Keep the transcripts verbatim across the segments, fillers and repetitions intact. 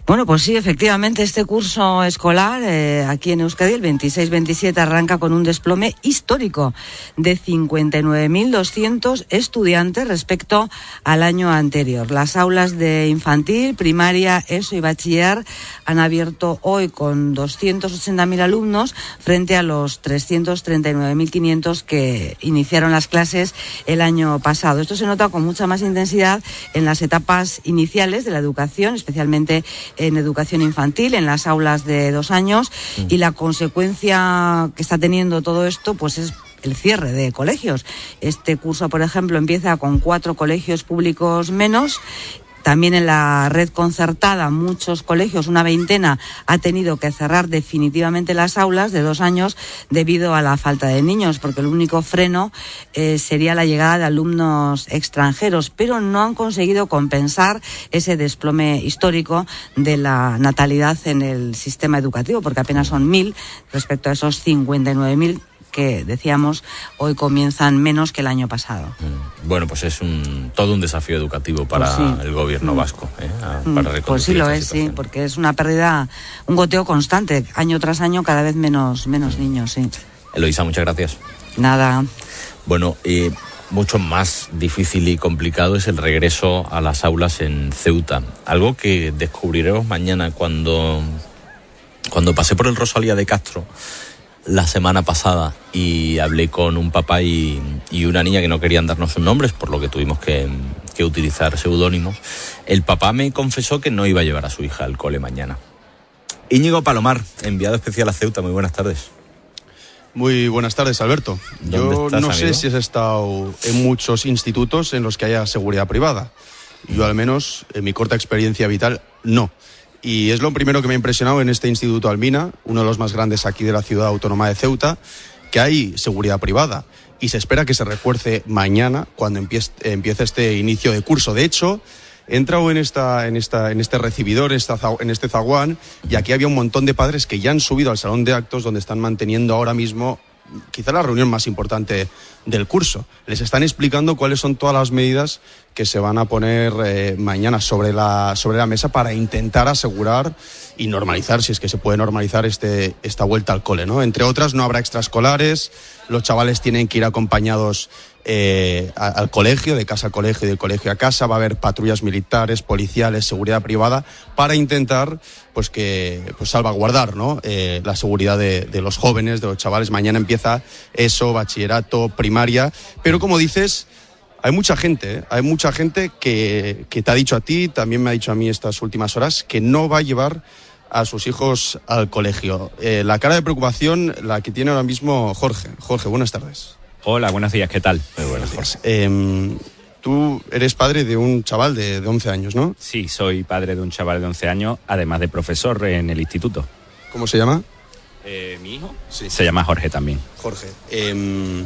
Bueno, pues sí, efectivamente, este curso escolar eh, aquí en Euskadi, el veintiséis veintisiete, arranca con un desplome histórico de cincuenta y nueve mil doscientos estudiantes respecto al año anterior. Las aulas de infantil, primaria, ESO y bachiller han abierto hoy con doscientos ochenta mil alumnos frente a los trescientos treinta y nueve mil quinientos que iniciaron las clases el año pasado. Esto se nota con mucha más intensidad en las etapas iniciales de la educación, especialmente en educación infantil, en las aulas de dos años, mm. y la consecuencia que está teniendo todo esto, pues es el cierre de colegios. Este curso, por ejemplo, empieza con cuatro colegios públicos menos. También en la red concertada, muchos colegios, una veintena, ha tenido que cerrar definitivamente las aulas de dos años debido a la falta de niños, porque el único freno eh, sería la llegada de alumnos extranjeros, pero no han conseguido compensar ese desplome histórico de la natalidad en el sistema educativo, porque apenas son mil respecto a esos cincuenta y nueve mil que decíamos hoy comienzan menos que el año pasado. Bueno, pues es un todo un desafío educativo para pues sí. el gobierno mm. vasco, ¿eh? Para reconducir pues sí lo es, situación. Sí, porque es una pérdida, un goteo constante, año tras año cada vez menos menos mm. niños, sí. Eloísa, muchas gracias. Nada. Bueno, eh, mucho más difícil y complicado es el regreso a las aulas en Ceuta, algo que descubriremos mañana cuando cuando pasé por el Rosalía de Castro la semana pasada y hablé con un papá y, y una niña que no querían darnos sus nombres, por lo que tuvimos que, que utilizar seudónimos. El papá me confesó que no iba a llevar a su hija al cole mañana. Íñigo Palomar, enviado especial a Ceuta, muy buenas tardes. Muy buenas tardes, Alberto. Yo estás, no amigo? sé si has estado en muchos institutos en los que haya seguridad privada. Yo, al menos, en mi corta experiencia vital, no. Y es lo primero que me ha impresionado en este Instituto Almina, uno de los más grandes aquí de la ciudad autónoma de Ceuta, que hay seguridad privada. Y se espera que se refuerce mañana cuando empiece, empiece este inicio de curso. De hecho, he entrado en, esta, en, esta, en este recibidor, en, esta, en este zaguán, y aquí había un montón de padres que ya han subido al salón de actos donde están manteniendo ahora mismo quizá la reunión más importante del curso. Les están explicando cuáles son todas las medidas que se van a poner eh, mañana sobre la, sobre la mesa para intentar asegurar y normalizar, si es que se puede normalizar este, esta vuelta al cole, ¿no? Entre otras, no habrá extraescolares, los chavales tienen que ir acompañados eh, a, al colegio, de casa a colegio y de colegio a casa, va a haber patrullas militares, policiales, seguridad privada, para intentar pues que pues salvaguardar, ¿no? eh, la seguridad de, de los jóvenes, de los chavales. Mañana empieza eso, bachillerato, primaria, pero como dices, hay mucha gente, ¿eh? hay mucha gente que, que te ha dicho a ti, también me ha dicho a mí estas últimas horas, que no va a llevar a sus hijos al colegio. Eh, la cara de preocupación la que tiene ahora mismo Jorge. Jorge, buenas tardes. Hola, buenos días, ¿qué tal? Muy buenos días. Eh, tú eres padre de un chaval de, de once años, ¿no? Sí, soy padre de un chaval de once años, además de profesor en el instituto. ¿Cómo se llama? Eh, ¿Mi hijo? Sí. Se llama Jorge también. Jorge. Eh,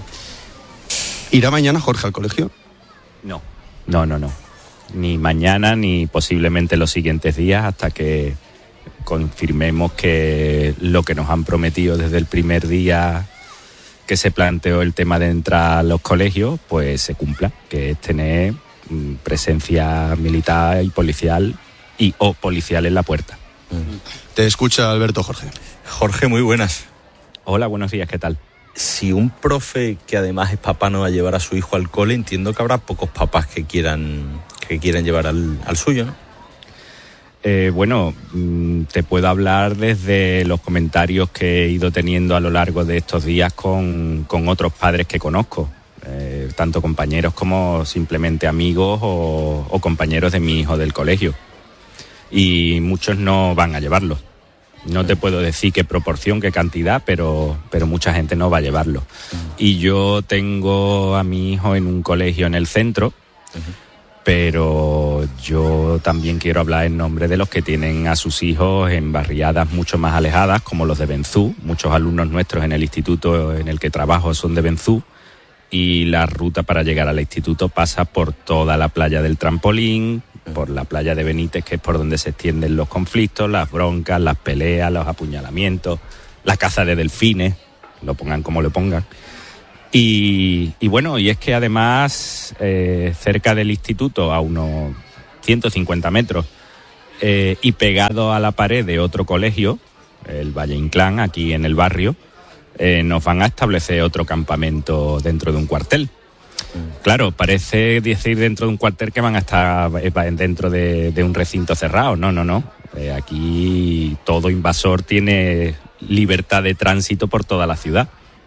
¿Irá mañana Jorge al colegio? No, no, no, no. Ni mañana ni posiblemente los siguientes días hasta que confirmemos que lo que nos han prometido desde el primer día que se planteó el tema de entrar a los colegios, pues se cumpla, que es tener presencia militar y policial y o policial en la puerta. Te escucha Alberto. Jorge. Jorge, muy buenas. Hola, buenos días, ¿qué tal? Si un profe que además es papá no va a llevar a su hijo al cole, entiendo que habrá pocos papás que quieran que quieran llevar al, al suyo, ¿no? Eh, bueno, te puedo hablar desde los comentarios que he ido teniendo a lo largo de estos días con, con otros padres que conozco, eh, tanto compañeros como simplemente amigos o, o compañeros de mi hijo del colegio. Y muchos no van a llevarlo. No te puedo decir qué proporción, qué cantidad, pero, pero mucha gente no va a llevarlo. Y yo tengo a mi hijo en un colegio en el centro, uh-huh. pero yo también quiero hablar en nombre de los que tienen a sus hijos en barriadas mucho más alejadas, como los de Benzú. Muchos alumnos nuestros en el instituto en el que trabajo son de Benzú, y la ruta para llegar al instituto pasa por toda la playa del Trampolín, por la playa de Benítez, que es por donde se extienden los conflictos, las broncas, las peleas, los apuñalamientos, la caza de delfines, lo pongan como lo pongan. Y, y bueno, y es que además, eh, cerca del instituto, a unos ciento cincuenta metros, eh, y pegado a la pared de otro colegio, el Valle Inclán, aquí en el barrio, eh, nos van a establecer otro campamento dentro de un cuartel. Claro, parece decir dentro de un cuartel que van a estar dentro de, de un recinto cerrado. No, no, no. Eh, aquí todo invasor tiene libertad de tránsito por toda la ciudad.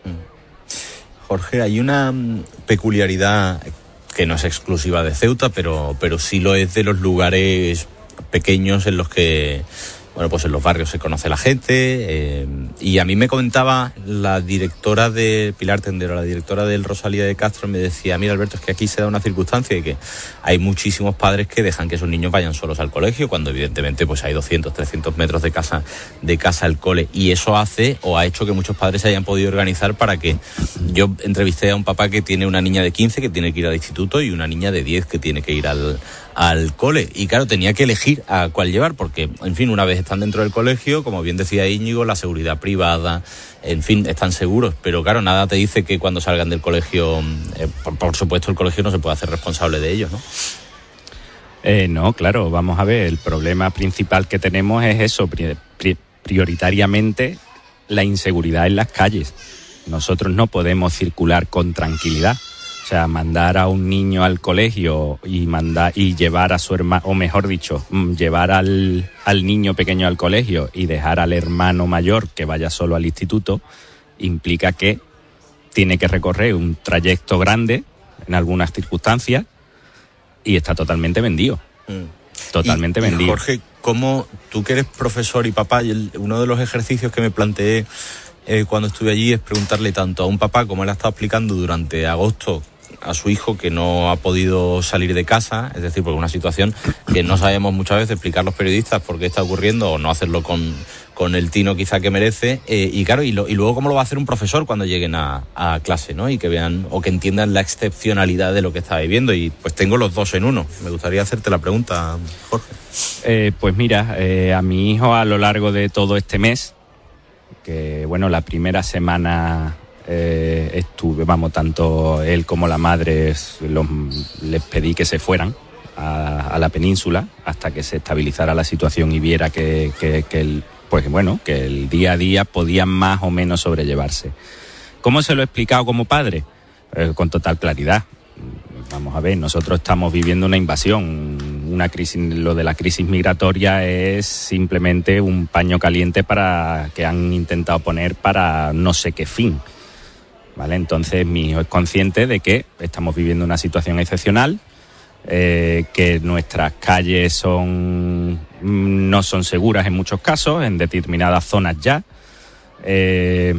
Jorge, hay una peculiaridad que no es exclusiva de Ceuta, pero, pero sí lo es de los lugares pequeños en los que, bueno, pues en los barrios se conoce la gente. Eh, y a mí me comentaba la directora de Pilar Tendero, la directora del Rosalía de Castro, me decía, mira Alberto, es que aquí se da una circunstancia de que hay muchísimos padres que dejan que sus niños vayan solos al colegio, cuando evidentemente pues hay doscientos, trescientos metros de casa, de casa al cole. Y eso hace o ha hecho que muchos padres se hayan podido organizar para que... Yo entrevisté a un papá que tiene una niña de quince que tiene que ir al instituto y una niña de diez que tiene que ir al... al cole, y claro, tenía que elegir a cuál llevar, porque, en fin, una vez están dentro del colegio, como bien decía Íñigo, la seguridad privada, en fin, están seguros, pero claro, nada te dice que cuando salgan del colegio, eh, por, por supuesto, el colegio no se puede hacer responsable de ellos, ¿no? Eh, no, claro, vamos a ver, el problema principal que tenemos es eso, pri- pri- prioritariamente la inseguridad en las calles. Nosotros no podemos circular con tranquilidad. O sea, mandar a un niño al colegio y mandar y llevar a su hermano, o mejor dicho, llevar al, al niño pequeño al colegio y dejar al hermano mayor que vaya solo al instituto, implica que tiene que recorrer un trayecto grande en algunas circunstancias y está totalmente vendido. Mm. Totalmente y, vendido. Y Jorge, ¿cómo tú que eres profesor y papá, y el, uno de los ejercicios que me planteé eh, cuando estuve allí es preguntarle tanto a un papá, como él ha estado explicando durante agosto, a su hijo que no ha podido salir de casa, es decir, por una situación que no sabemos muchas veces explicar los periodistas por qué está ocurriendo o no hacerlo con, con el tino quizá que merece, eh, y claro, y, lo, y luego cómo lo va a hacer un profesor cuando lleguen a, a clase, ¿no? Y que vean o que entiendan la excepcionalidad de lo que está viviendo, y pues tengo los dos en uno. Me gustaría hacerte la pregunta, Jorge. Eh, pues mira, eh, a mi hijo a lo largo de todo este mes, que bueno, la primera semana... Eh, estuve, vamos, tanto él como la madre los, les pedí que se fueran a, a la península hasta que se estabilizara la situación y viera que, que, que el, pues bueno, que el día a día podían más o menos sobrellevarse. ¿Cómo se lo he explicado como padre? Eh, con total claridad. Vamos a ver, nosotros estamos viviendo una invasión, una crisis, lo de la crisis migratoria es simplemente un paño caliente para que han intentado poner para no sé qué fin. ¿Vale? Entonces mi hijo es consciente de que estamos viviendo una situación excepcional, eh, que nuestras calles son no son seguras en muchos casos, en determinadas zonas ya, eh,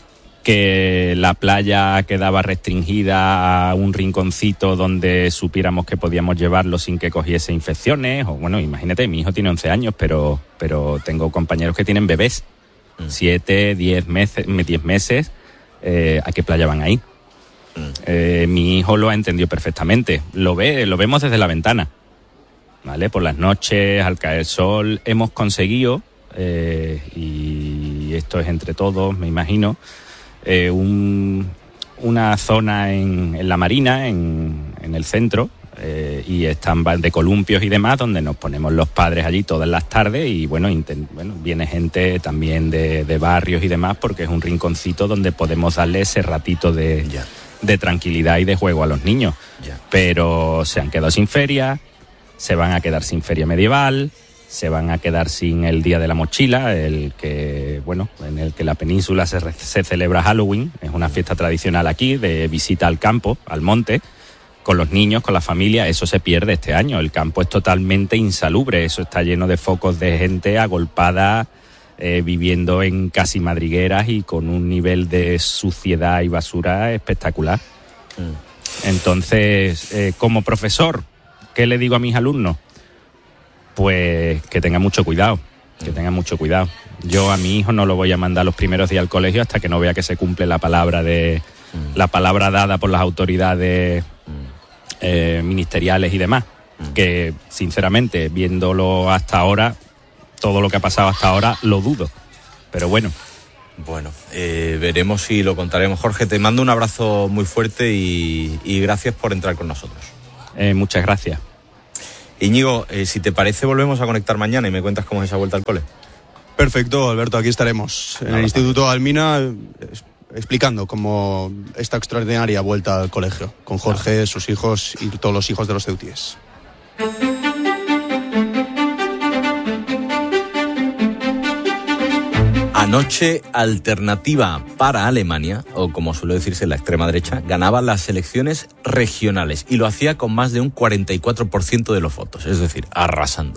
que la playa quedaba restringida a un rinconcito donde supiéramos que podíamos llevarlo sin que cogiese infecciones, o bueno, imagínate, mi hijo tiene once años, pero, pero tengo compañeros que tienen bebés, siete, diez meses, diez meses. Eh, ¿a qué playa van ahí? Mm. Eh, mi hijo lo ha entendido perfectamente. Lo ve, lo vemos desde la ventana, ¿vale? Por las noches, al caer el sol, hemos conseguido, eh, y esto es entre todos, me imagino, eh, un, una zona en, en la Marina, en, en el centro, eh, y están de columpios y demás, donde nos ponemos los padres allí todas las tardes y bueno, intent, bueno viene gente también de, de barrios y demás, porque es un rinconcito donde podemos darle ese ratito de, yeah. de tranquilidad y de juego a los niños. Yeah. Pero se han quedado sin feria, se van a quedar sin feria medieval, se van a quedar sin el Día de la Mochila, el que bueno, en el que la península se, se celebra Halloween, es una fiesta tradicional aquí de visita al campo, al monte, con los niños, con la familia. Eso se pierde este año. El campo es totalmente insalubre, eso está lleno de focos de gente agolpada, eh, viviendo en casi madrigueras y con un nivel de suciedad y basura espectacular. Mm. Entonces, eh, como profesor, ¿qué le digo a mis alumnos? Pues que tengan mucho cuidado, que tengan mucho cuidado. Yo a mi hijo no lo voy a mandar los primeros días al colegio hasta que no vea que se cumple la palabra de mm. la palabra dada por las autoridades Eh, ministeriales y demás, que sinceramente, viéndolo hasta ahora, todo lo que ha pasado hasta ahora, lo dudo, pero bueno. Bueno, eh, veremos si lo contaremos. Jorge, te mando un abrazo muy fuerte y, y gracias por entrar con nosotros. Eh, muchas gracias. Íñigo, eh, si te parece, volvemos a conectar mañana y me cuentas cómo es esa vuelta al cole. Perfecto, Alberto, aquí estaremos en el Instituto Almina explicando cómo esta extraordinaria vuelta al colegio, con Jorge, sus hijos y todos los hijos de los ceutíes. Anoche, Alternativa para Alemania, o como suele decirse la extrema derecha, ganaba las elecciones regionales y lo hacía con más de un cuarenta y cuatro por ciento de los votos, es decir, arrasando.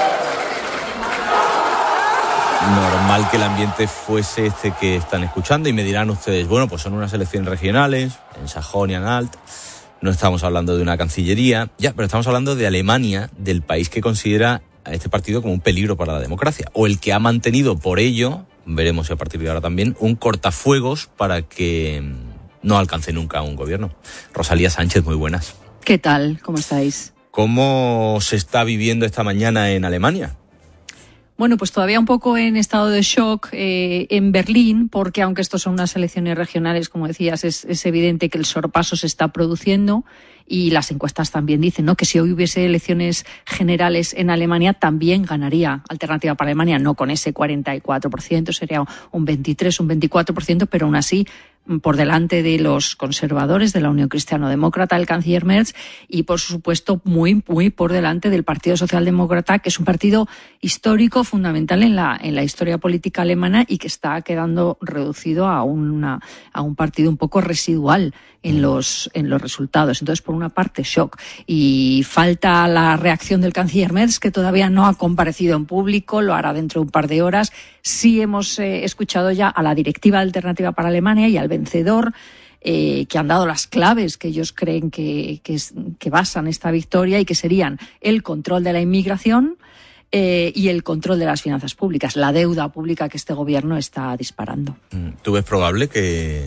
Normal que el ambiente fuese este que están escuchando y me dirán ustedes, bueno, pues son unas elecciones regionales, en Sajonia-Anhalt, no estamos hablando de una cancillería, ya, pero estamos hablando de Alemania, del país que considera a este partido como un peligro para la democracia, o el que ha mantenido por ello, veremos si a partir de ahora también, un cortafuegos para que no alcance nunca un gobierno. Rosalía Sánchez, muy buenas. ¿Qué tal? ¿Cómo estáis? ¿Cómo se está viviendo esta mañana en Alemania? Bueno, pues todavía un poco en estado de shock eh, en Berlín, porque aunque estos son unas elecciones regionales, como decías, es, es evidente que el sorpaso se está produciendo y las encuestas también dicen, ¿no?, que si hoy hubiese elecciones generales en Alemania también ganaría Alternativa para Alemania, no con ese cuarenta y cuatro por ciento, sería un veintitrés, un veinticuatro por ciento, pero aún así por delante de los conservadores, de la Unión Cristiano-Demócrata, el canciller Merz, y por supuesto muy, muy por delante del Partido Socialdemócrata, que es un partido histórico, fundamental en la, en la historia política alemana y que está quedando reducido a, una, a un partido un poco residual en los, en los resultados. Entonces, por una parte, shock. Y falta la reacción del canciller Merz, que todavía no ha comparecido en público, lo hará dentro de un par de horas. Sí hemos eh, escuchado ya a la directiva Alternativa para Alemania y al vencedor, eh, que han dado las claves que ellos creen que, que, es, que basan esta victoria y que serían el control de la inmigración eh, y el control de las finanzas públicas, la deuda pública que este gobierno está disparando. ¿Tú ves probable que,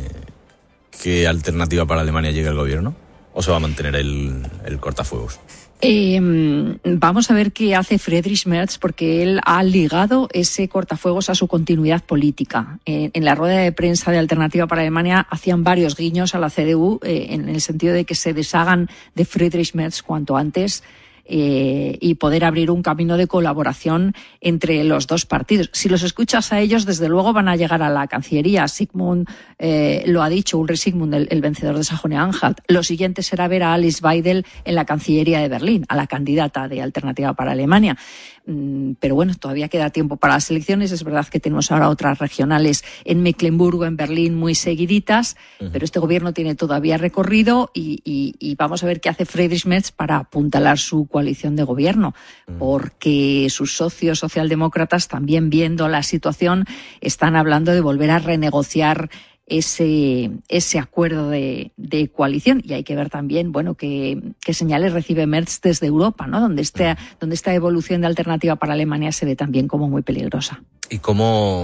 que Alternativa para Alemania llegue al gobierno? ¿O se va a mantener el, el cortafuegos? Eh, vamos a ver qué hace Friedrich Merz, porque él ha ligado ese cortafuegos a su continuidad política. Eh, en la rueda de prensa de Alternativa para Alemania hacían varios guiños a la C D U eh, en el sentido de que se deshagan de Friedrich Merz cuanto antes eh, y poder abrir un camino de colaboración entre los dos partidos. Si los escuchas a ellos, desde luego van a llegar a la Cancillería. Sigmund eh, lo ha dicho, Ulrich Sigmund, el, el vencedor de Sajonia-Anhalt. Lo siguiente será ver a Alice Weidel en la Cancillería de Berlín, a la candidata de Alternativa para Alemania. Pero bueno, todavía queda tiempo para las elecciones. Es verdad que tenemos ahora otras regionales en Mecklemburgo, en Berlín, muy seguiditas, uh-huh. pero este gobierno tiene todavía recorrido y, y, y vamos a ver qué hace Friedrich Merz para apuntalar su coalición de gobierno, uh-huh. porque sus socios socialdemócratas, también viendo la situación, están hablando de volver a renegociar ese ese acuerdo de, de coalición. Y hay que ver también, bueno, qué, qué señales recibe Merz desde Europa, ¿no?, donde este, donde esta evolución de Alternativa para Alemania se ve también como muy peligrosa. Y cómo,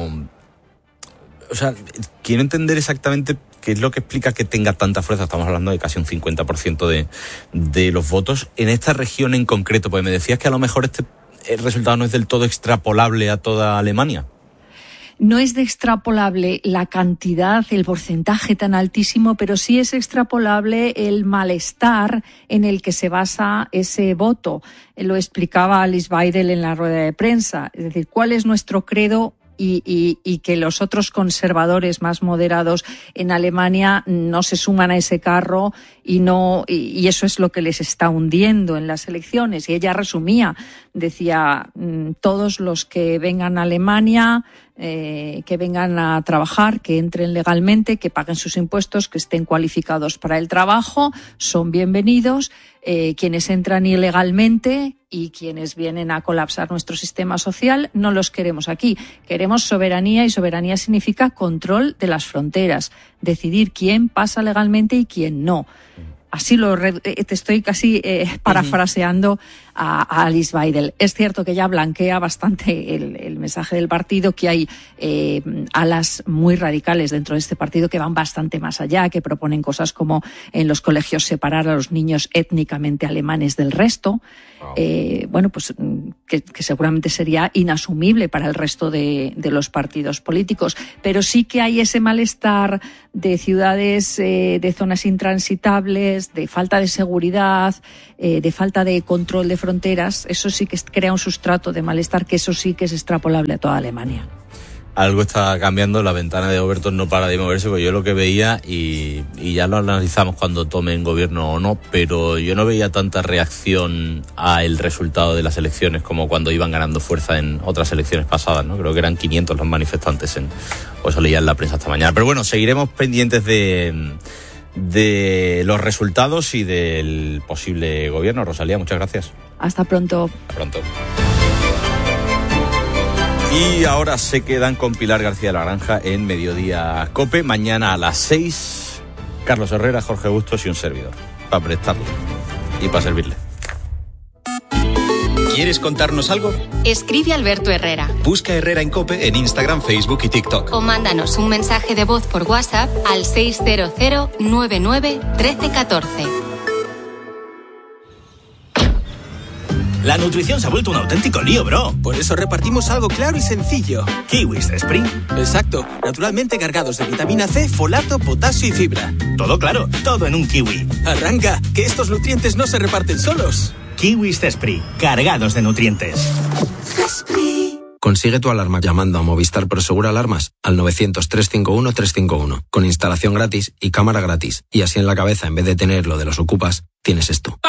o sea, quiero entender exactamente qué es lo que explica que tenga tanta fuerza. Estamos hablando de casi un cincuenta por ciento de, de los votos en esta región en concreto, porque me decías que a lo mejor este el resultado no es del todo extrapolable a toda Alemania. No es de extrapolable la cantidad, el porcentaje tan altísimo, pero sí es extrapolable el malestar en el que se basa ese voto. Lo explicaba Alice Weidel en la rueda de prensa. Es decir, ¿cuál es nuestro credo? Y, y, y que los otros conservadores más moderados en Alemania no se suman a ese carro y no y, y eso es lo que les está hundiendo en las elecciones. Y ella resumía, decía, todos los que vengan a Alemania, eh, que vengan a trabajar, que entren legalmente, que paguen sus impuestos, que estén cualificados para el trabajo, son bienvenidos. Eh, quienes entran ilegalmente y quienes vienen a colapsar nuestro sistema social, no los queremos aquí. Queremos soberanía, y soberanía significa control de las fronteras, decidir quién pasa legalmente y quién no. Así lo te estoy casi eh, parafraseando a, a Alice Weidel. Es cierto que ya blanquea bastante el, el mensaje del partido, que hay eh, alas muy radicales dentro de este partido que van bastante más allá, que proponen cosas como en los colegios separar a los niños étnicamente alemanes del resto. Wow. Eh, bueno, pues que, que seguramente sería inasumible para el resto de, de los partidos políticos, pero sí que hay ese malestar de ciudades, eh, de zonas intransitables, de falta de seguridad, eh, de falta de control de fronteras, fronteras, eso sí que crea un sustrato de malestar, que eso sí que es extrapolable a toda Alemania. Algo está cambiando, la ventana de Overton no para de moverse, porque yo lo que veía, y, y ya lo analizamos cuando tomen gobierno o no, pero yo no veía tanta reacción al resultado de las elecciones como cuando iban ganando fuerza en otras elecciones pasadas, ¿no? Creo que eran quinientos los manifestantes, en, o eso leía en la prensa esta mañana. Pero bueno, seguiremos pendientes de, de los resultados y del posible gobierno. Rosalía, muchas gracias. Hasta pronto. Hasta pronto. Y ahora se quedan con Pilar García de la Granja en Mediodía COPE. Mañana a las seis, Carlos Herrera, Jorge Bustos y un servidor, para prestarle y para servirle. ¿Quieres contarnos algo? Escribe Alberto Herrera. Busca Herrera en COPE en Instagram, Facebook y TikTok. O mándanos un mensaje de voz por WhatsApp al seis cero cero nueve nueve uno tres uno cuatro. La nutrición se ha vuelto un auténtico lío, bro. Por eso repartimos algo claro y sencillo. Kiwis de Spring. Exacto. Naturalmente cargados de vitamina C, folato, potasio y fibra. Todo claro, todo en un kiwi. Arranca, que estos nutrientes no se reparten solos. Kiwis de Spring, cargados de nutrientes. Consigue tu alarma llamando a Movistar Prosegur Alarmas al novecientos, trescientos cincuenta y uno, trescientos cincuenta y uno, con instalación gratis y cámara gratis. Y así en la cabeza, en vez de tener lo de los ocupas, tienes esto.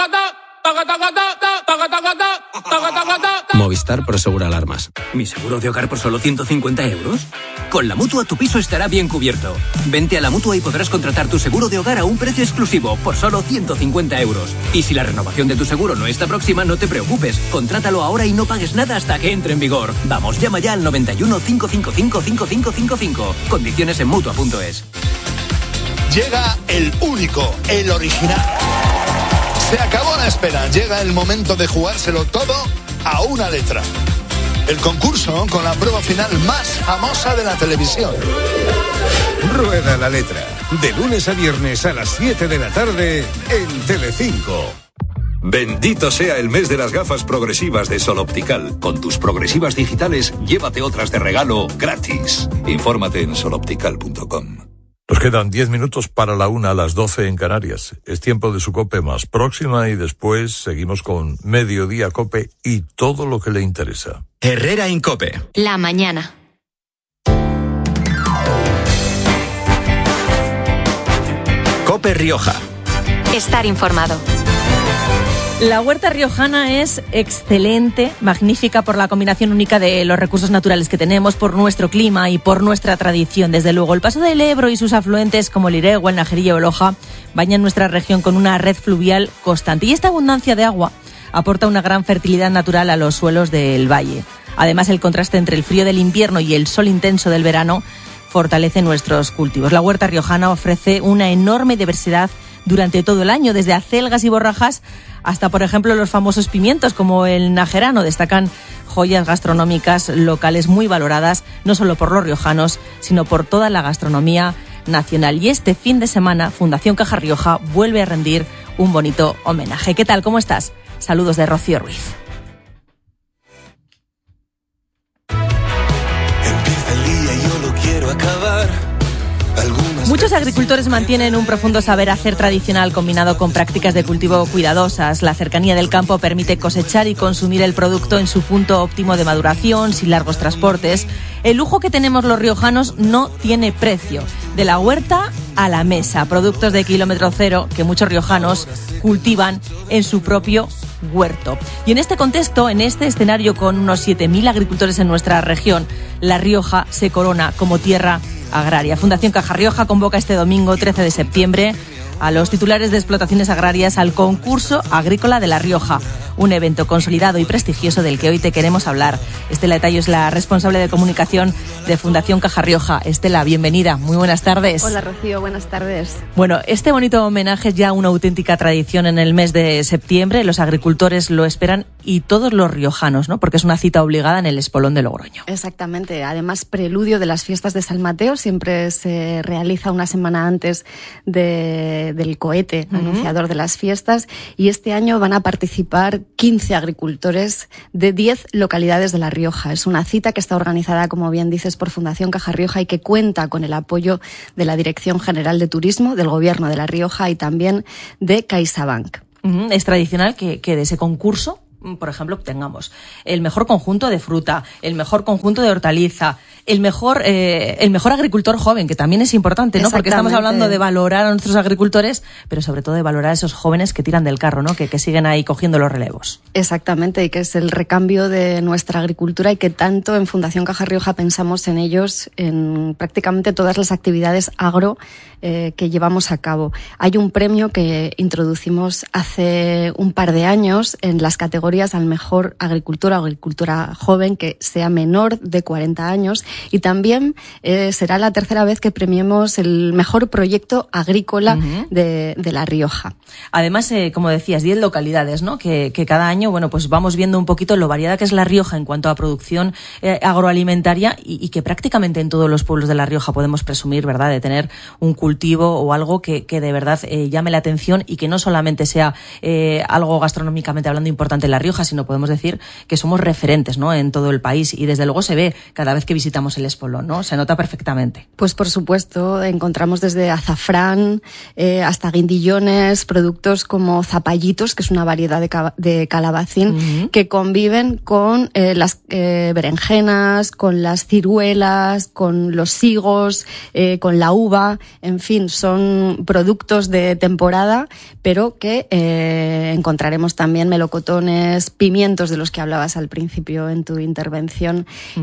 Movistar Prosegur Alarmas. ¿Mi seguro de hogar por solo ciento cincuenta euros? Con la Mutua tu piso estará bien cubierto. Vente a la Mutua y podrás contratar tu seguro de hogar a un precio exclusivo por solo ciento cincuenta euros. Y si la renovación de tu seguro no está próxima, no te preocupes. Contrátalo ahora y no pagues nada hasta que entre en vigor. Vamos, llama ya al noventa y uno, cinco cinco cinco, cinco cinco cinco cinco. Condiciones en Mutua punto es. Llega el único, el original. Se acabó la espera, llega el momento de jugárselo todo a una letra. El concurso con la prueba final más famosa de la televisión. Rueda la letra, de lunes a viernes a las siete de la tarde en Telecinco. Bendito sea el mes de las gafas progresivas de Sol Optical. Con tus progresivas digitales, llévate otras de regalo gratis. Infórmate en sol optical punto com. Nos quedan diez minutos para la una, a las doce en Canarias. Es tiempo de su COPE más próxima y después seguimos con Mediodía COPE y todo lo que le interesa. Herrera en COPE. La mañana. COPE Rioja. Estar informado. La huerta riojana es excelente, magnífica por la combinación única de los recursos naturales que tenemos, por nuestro clima y por nuestra tradición. Desde luego, el paso del Ebro y sus afluentes como el Iregua, el Najerilla o el Oja bañan nuestra región con una red fluvial constante. Y esta abundancia de agua aporta una gran fertilidad natural a los suelos del valle. Además, el contraste entre el frío del invierno y el sol intenso del verano fortalece nuestros cultivos. La huerta riojana ofrece una enorme diversidad durante todo el año, desde acelgas y borrajas hasta, por ejemplo, los famosos pimientos como el najerano. Destacan joyas gastronómicas locales muy valoradas, no solo por los riojanos, sino por toda la gastronomía nacional. Y este fin de semana, Fundación Caja Rioja vuelve a rendir un bonito homenaje. ¿Qué tal? ¿Cómo estás? Saludos de Rocío Ruiz. Empieza el día y yo lo quiero acabar. Muchos agricultores mantienen un profundo saber hacer tradicional combinado con prácticas de cultivo cuidadosas. La cercanía del campo permite cosechar y consumir el producto en su punto óptimo de maduración, sin largos transportes. El lujo que tenemos los riojanos no tiene precio. De la huerta a la mesa, productos de kilómetro cero que muchos riojanos cultivan en su propio huerto. Y en este contexto, en este escenario con unos siete mil agricultores en nuestra región, La Rioja se corona como tierra agraria. Fundación Caja Rioja convoca este domingo trece de septiembre a los titulares de explotaciones agrarias al concurso agrícola de La Rioja, un evento consolidado y prestigioso del que hoy te queremos hablar. Estela Etayo es la responsable de comunicación de Fundación Caja Rioja. Estela, bienvenida, muy buenas tardes. Hola Rocío, buenas tardes. Bueno, este bonito homenaje es ya una auténtica tradición en el mes de septiembre. Los agricultores lo esperan y todos los riojanos, ¿no? Porque es una cita obligada en el Espolón de Logroño. Exactamente, además preludio de las fiestas de San Mateo, siempre se realiza una semana antes de, del cohete uh-huh. anunciador de las fiestas, y este año van a participar quince agricultores de diez localidades de La Rioja. Es una cita que está organizada, como bien dices, por Fundación Caja Rioja y que cuenta con el apoyo de la Dirección General de Turismo, del Gobierno de La Rioja y también de CaixaBank. Uh-huh. Es tradicional que, que de ese concurso, por ejemplo, obtengamos el mejor conjunto de fruta, el mejor conjunto de hortaliza, el mejor eh, el mejor agricultor joven, que también es importante, ¿no? Porque estamos hablando de valorar a nuestros agricultores, pero sobre todo de valorar a esos jóvenes que tiran del carro, ¿no? Que, que siguen ahí cogiendo los relevos. Exactamente, y que es el recambio de nuestra agricultura y que tanto en Fundación Caja Rioja pensamos en ellos en prácticamente todas las actividades agro eh, que llevamos a cabo. Hay un premio que introducimos hace un par de años en las categorías al mejor agricultor o agricultora joven que sea menor de cuarenta años, y también eh, será la tercera vez que premiemos el mejor proyecto agrícola uh-huh. de, de La Rioja. Además, eh, como decías, diez localidades, ¿no? Que, que cada año, bueno, pues vamos viendo un poquito lo variada que es La Rioja en cuanto a producción eh, agroalimentaria y, y que prácticamente en todos los pueblos de La Rioja podemos presumir, ¿verdad?, de tener un cultivo o algo que, que de verdad eh, llame la atención y que no solamente sea eh, algo gastronómicamente hablando importante en La Rioja, sino podemos decir que somos referentes, ¿no?, en todo el país, y desde luego se ve cada vez que visitamos el Espolón, ¿no? Se nota perfectamente. Pues por supuesto, encontramos desde azafrán eh, hasta guindillones, productos como zapallitos, que es una variedad de, ca- de calabacín, uh-huh. que conviven con eh, las eh, berenjenas, con las ciruelas, con los higos, eh, con la uva, en fin, son productos de temporada, pero que eh, encontraremos también melocotones, pimientos de los que hablabas al principio en tu intervención, uh-huh.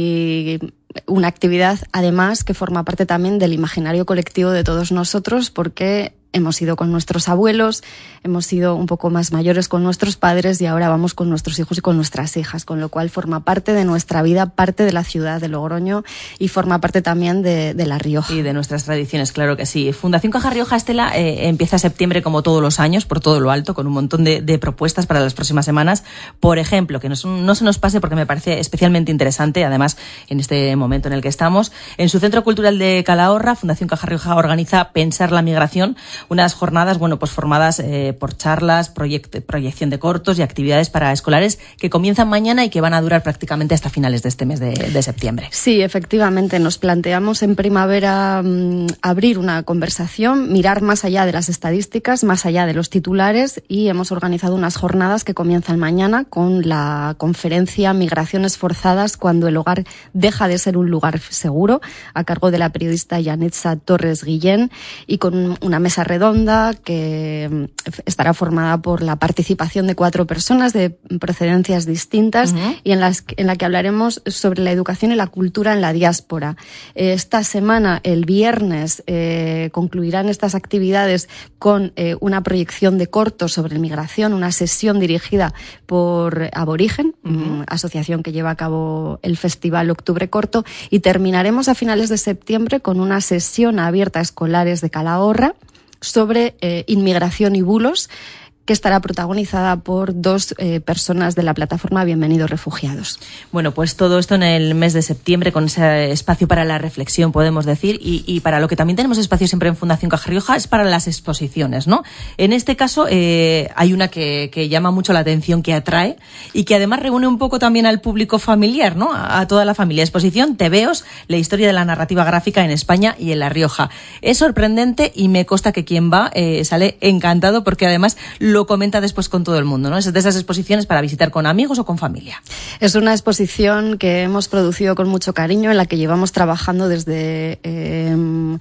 y una actividad además que forma parte también del imaginario colectivo de todos nosotros, porque hemos ido con nuestros abuelos, hemos ido un poco más mayores con nuestros padres y ahora vamos con nuestros hijos y con nuestras hijas, con lo cual forma parte de nuestra vida, parte de la ciudad de Logroño y forma parte también de, de La Rioja. Y de nuestras tradiciones, claro que sí. Fundación Caja Rioja, Estela, eh, empieza septiembre como todos los años, por todo lo alto, con un montón de, de propuestas para las próximas semanas. Por ejemplo, que no, no se nos pase porque me parece especialmente interesante, además en este momento en el que estamos, en su Centro Cultural de Calahorra, Fundación Caja Rioja organiza Pensar la Migración, unas jornadas, bueno, pues formadas eh, por charlas, proyect- proyección de cortos y actividades para escolares que comienzan mañana y que van a durar prácticamente hasta finales de este mes de, de septiembre. Sí, efectivamente, nos planteamos en primavera mmm, abrir una conversación, mirar más allá de las estadísticas, más allá de los titulares, y hemos organizado unas jornadas que comienzan mañana con la conferencia Migraciones forzadas cuando el hogar deja de ser un lugar seguro, a cargo de la periodista Yanetza Torres Guillén, y con una mesa redonda que estará formada por la participación de cuatro personas de procedencias distintas, uh-huh. y en, las, en la que hablaremos sobre la educación y la cultura en la diáspora. Esta semana, el viernes, eh, concluirán estas actividades con eh, una proyección de cortos sobre migración, una sesión dirigida por Aborigen, uh-huh. asociación que lleva a cabo el Festival Octubre Corto, y terminaremos a finales de septiembre con una sesión abierta a escolares de Calahorra sobre eh, inmigración y bulos, que estará protagonizada por dos eh, personas de la plataforma Bienvenidos Refugiados. Bueno, pues todo esto en el mes de septiembre, con ese espacio para la reflexión, podemos decir, y, y para lo que también tenemos espacio siempre en Fundación Caja Rioja es para las exposiciones, ¿no? En este caso eh, hay una que, que llama mucho la atención, que atrae y que además reúne un poco también al público familiar, ¿no? A, a toda la familia. Exposición Tebeos, la historia de la narrativa gráfica en España y en La Rioja. Es sorprendente y me consta que quien va eh, sale encantado, porque además lo Lo comenta después con todo el mundo, ¿no? Es de esas exposiciones para visitar con amigos o con familia. Es una exposición que hemos producido con mucho cariño, en la que llevamos trabajando desde eh,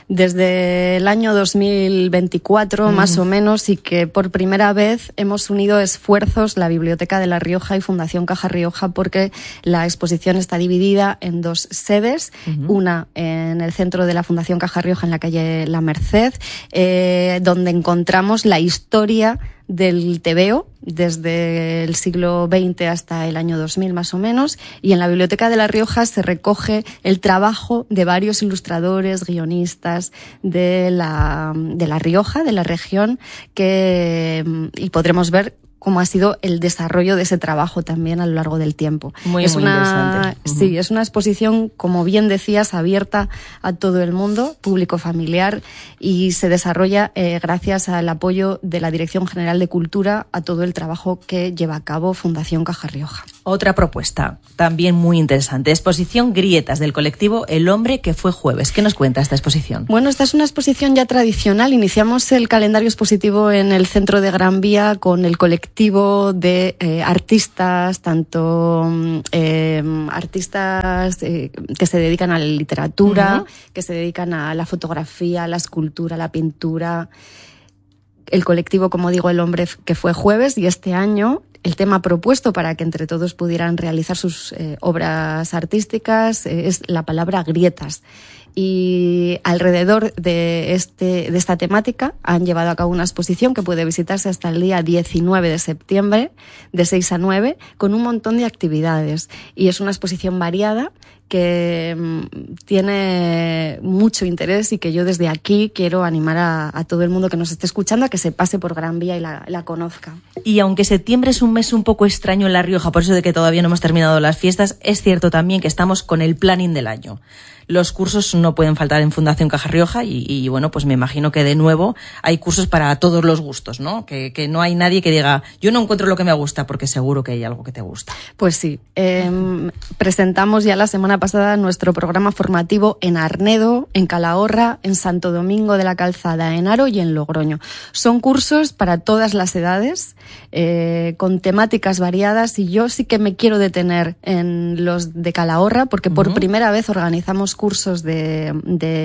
desde el año dos mil veinticuatro, mm. más o menos, y que por primera vez hemos unido esfuerzos la Biblioteca de La Rioja y Fundación Caja Rioja, porque la exposición está dividida en dos sedes, uh-huh. una en el centro de la Fundación Caja Rioja, en la calle La Merced, eh, donde encontramos la historia del tebeo desde el siglo veinte hasta el año dos mil más o menos, y en la Biblioteca de La Rioja se recoge el trabajo de varios ilustradores, guionistas de la, de La Rioja, de la región, que, y podremos ver cómo ha sido el desarrollo de ese trabajo también a lo largo del tiempo. Muy, es muy una, interesante. Sí, es una exposición, como bien decías, abierta a todo el mundo, público familiar, y se desarrolla eh, gracias al apoyo de la Dirección General de Cultura a todo el trabajo que lleva a cabo Fundación Caja Rioja. Otra propuesta, también muy interesante, exposición Grietas del colectivo El Hombre que fue jueves. ¿Qué nos cuenta esta exposición? Bueno, esta es una exposición ya tradicional. Iniciamos el calendario expositivo en el centro de Gran Vía con el colectivo de eh, artistas, tanto eh, artistas eh, que se dedican a la literatura, uh-huh. que se dedican a la fotografía, a la escultura, a la pintura. El colectivo, como digo, El Hombre que fue jueves, y este año el tema propuesto para que entre todos pudieran realizar sus eh, obras artísticas eh, es la palabra grietas. Y alrededor de, este, de esta temática han llevado a cabo una exposición que puede visitarse hasta el día diecinueve de septiembre, de seis a nueve, con un montón de actividades. Y es una exposición variada que mmm, tiene mucho interés y que yo desde aquí quiero animar a, a todo el mundo que nos esté escuchando a que se pase por Gran Vía y la, la conozca. Y aunque septiembre es un mes un poco extraño en La Rioja, por eso de que todavía no hemos terminado las fiestas, es cierto también que estamos con el planning del año. Los cursos no pueden faltar en Fundación Caja Rioja y, y bueno, pues me imagino que de nuevo hay cursos para todos los gustos, ¿no? Que, que no hay nadie que diga, yo no encuentro lo que me gusta, porque seguro que hay algo que te gusta. Pues sí, eh, presentamos ya la semana pasada nuestro programa formativo en Arnedo, en Calahorra, en Santo Domingo de la Calzada, en Haro y en Logroño. Son cursos para todas las edades, eh, con temáticas variadas, y yo sí que me quiero detener en los de Calahorra, porque por uh-huh. primera vez organizamos cursos de,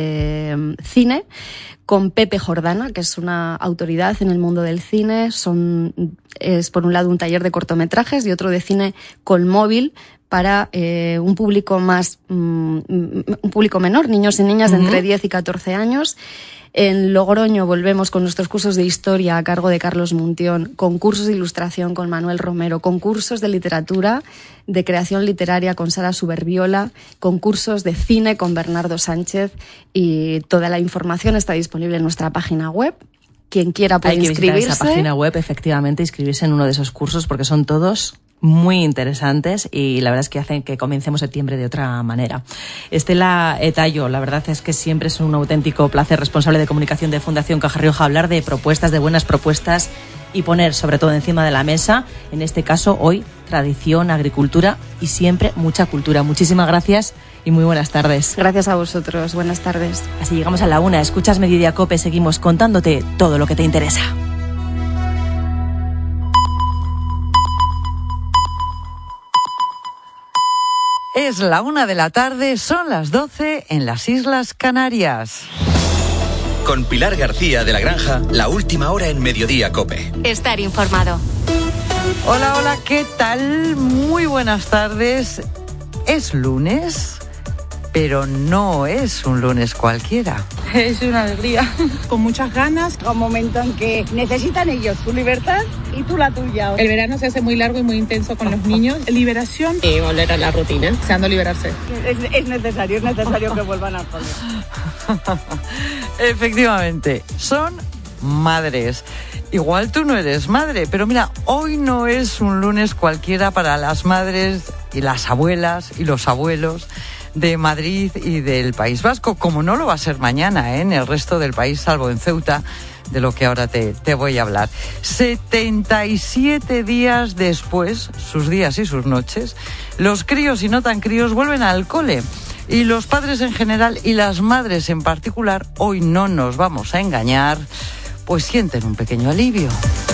de cine con Pepe Jordana, que es una autoridad en el mundo del cine. Son, es por un lado un taller de cortometrajes y otro de cine con móvil para eh, un público más, um, un público menor, niños y niñas de uh-huh. entre diez y catorce años. En Logroño volvemos con nuestros cursos de historia a cargo de Carlos Muntión, concursos de ilustración con Manuel Romero, concursos de literatura, de creación literaria con Sara Suberbiola, concursos de cine con Bernardo Sánchez, y toda la información está disponible en nuestra página web. Quien quiera puede Hay que inscribirse. visitar esa página web, efectivamente, inscribirse en uno de esos cursos porque son todos muy interesantes y la verdad es que hacen que comencemos septiembre de otra manera. Estela Etayo, la verdad es que siempre es un auténtico placer, responsable de comunicación de Fundación Caja Rioja, hablar de propuestas, de buenas propuestas y poner sobre todo encima de la mesa, en este caso hoy, tradición, agricultura y siempre mucha cultura. Muchísimas gracias y muy buenas tardes. Gracias a vosotros, buenas tardes. Así llegamos a la una, escuchas Mediodía Cope, seguimos contándote todo lo que te interesa. Es la una de la tarde, son las doce en las Islas Canarias. Con Pilar García de la Granja, la última hora en Mediodía Cope. Estar informado. Hola, hola, ¿qué tal? Muy buenas tardes. Es lunes, pero no es un lunes cualquiera. Es una alegría, con muchas ganas. Un momento en que necesitan ellos tu libertad y tú la tuya. El verano se hace muy largo y muy intenso con los niños. Liberación y volver a la rutina, deseando liberarse. Es, es necesario, es necesario que vuelvan al cole. Efectivamente, son madres. Igual tú no eres madre, pero mira, hoy no es un lunes cualquiera para las madres y las abuelas y los abuelos de Madrid y del País Vasco, como no lo va a ser mañana, ¿eh? En el resto del país, salvo en Ceuta, de lo que ahora te, te voy a hablar. setenta y siete días después, sus días y sus noches, los críos y no tan críos vuelven al cole. Y los padres en general y las madres en particular, hoy no nos vamos a engañar, pues sienten un pequeño alivio.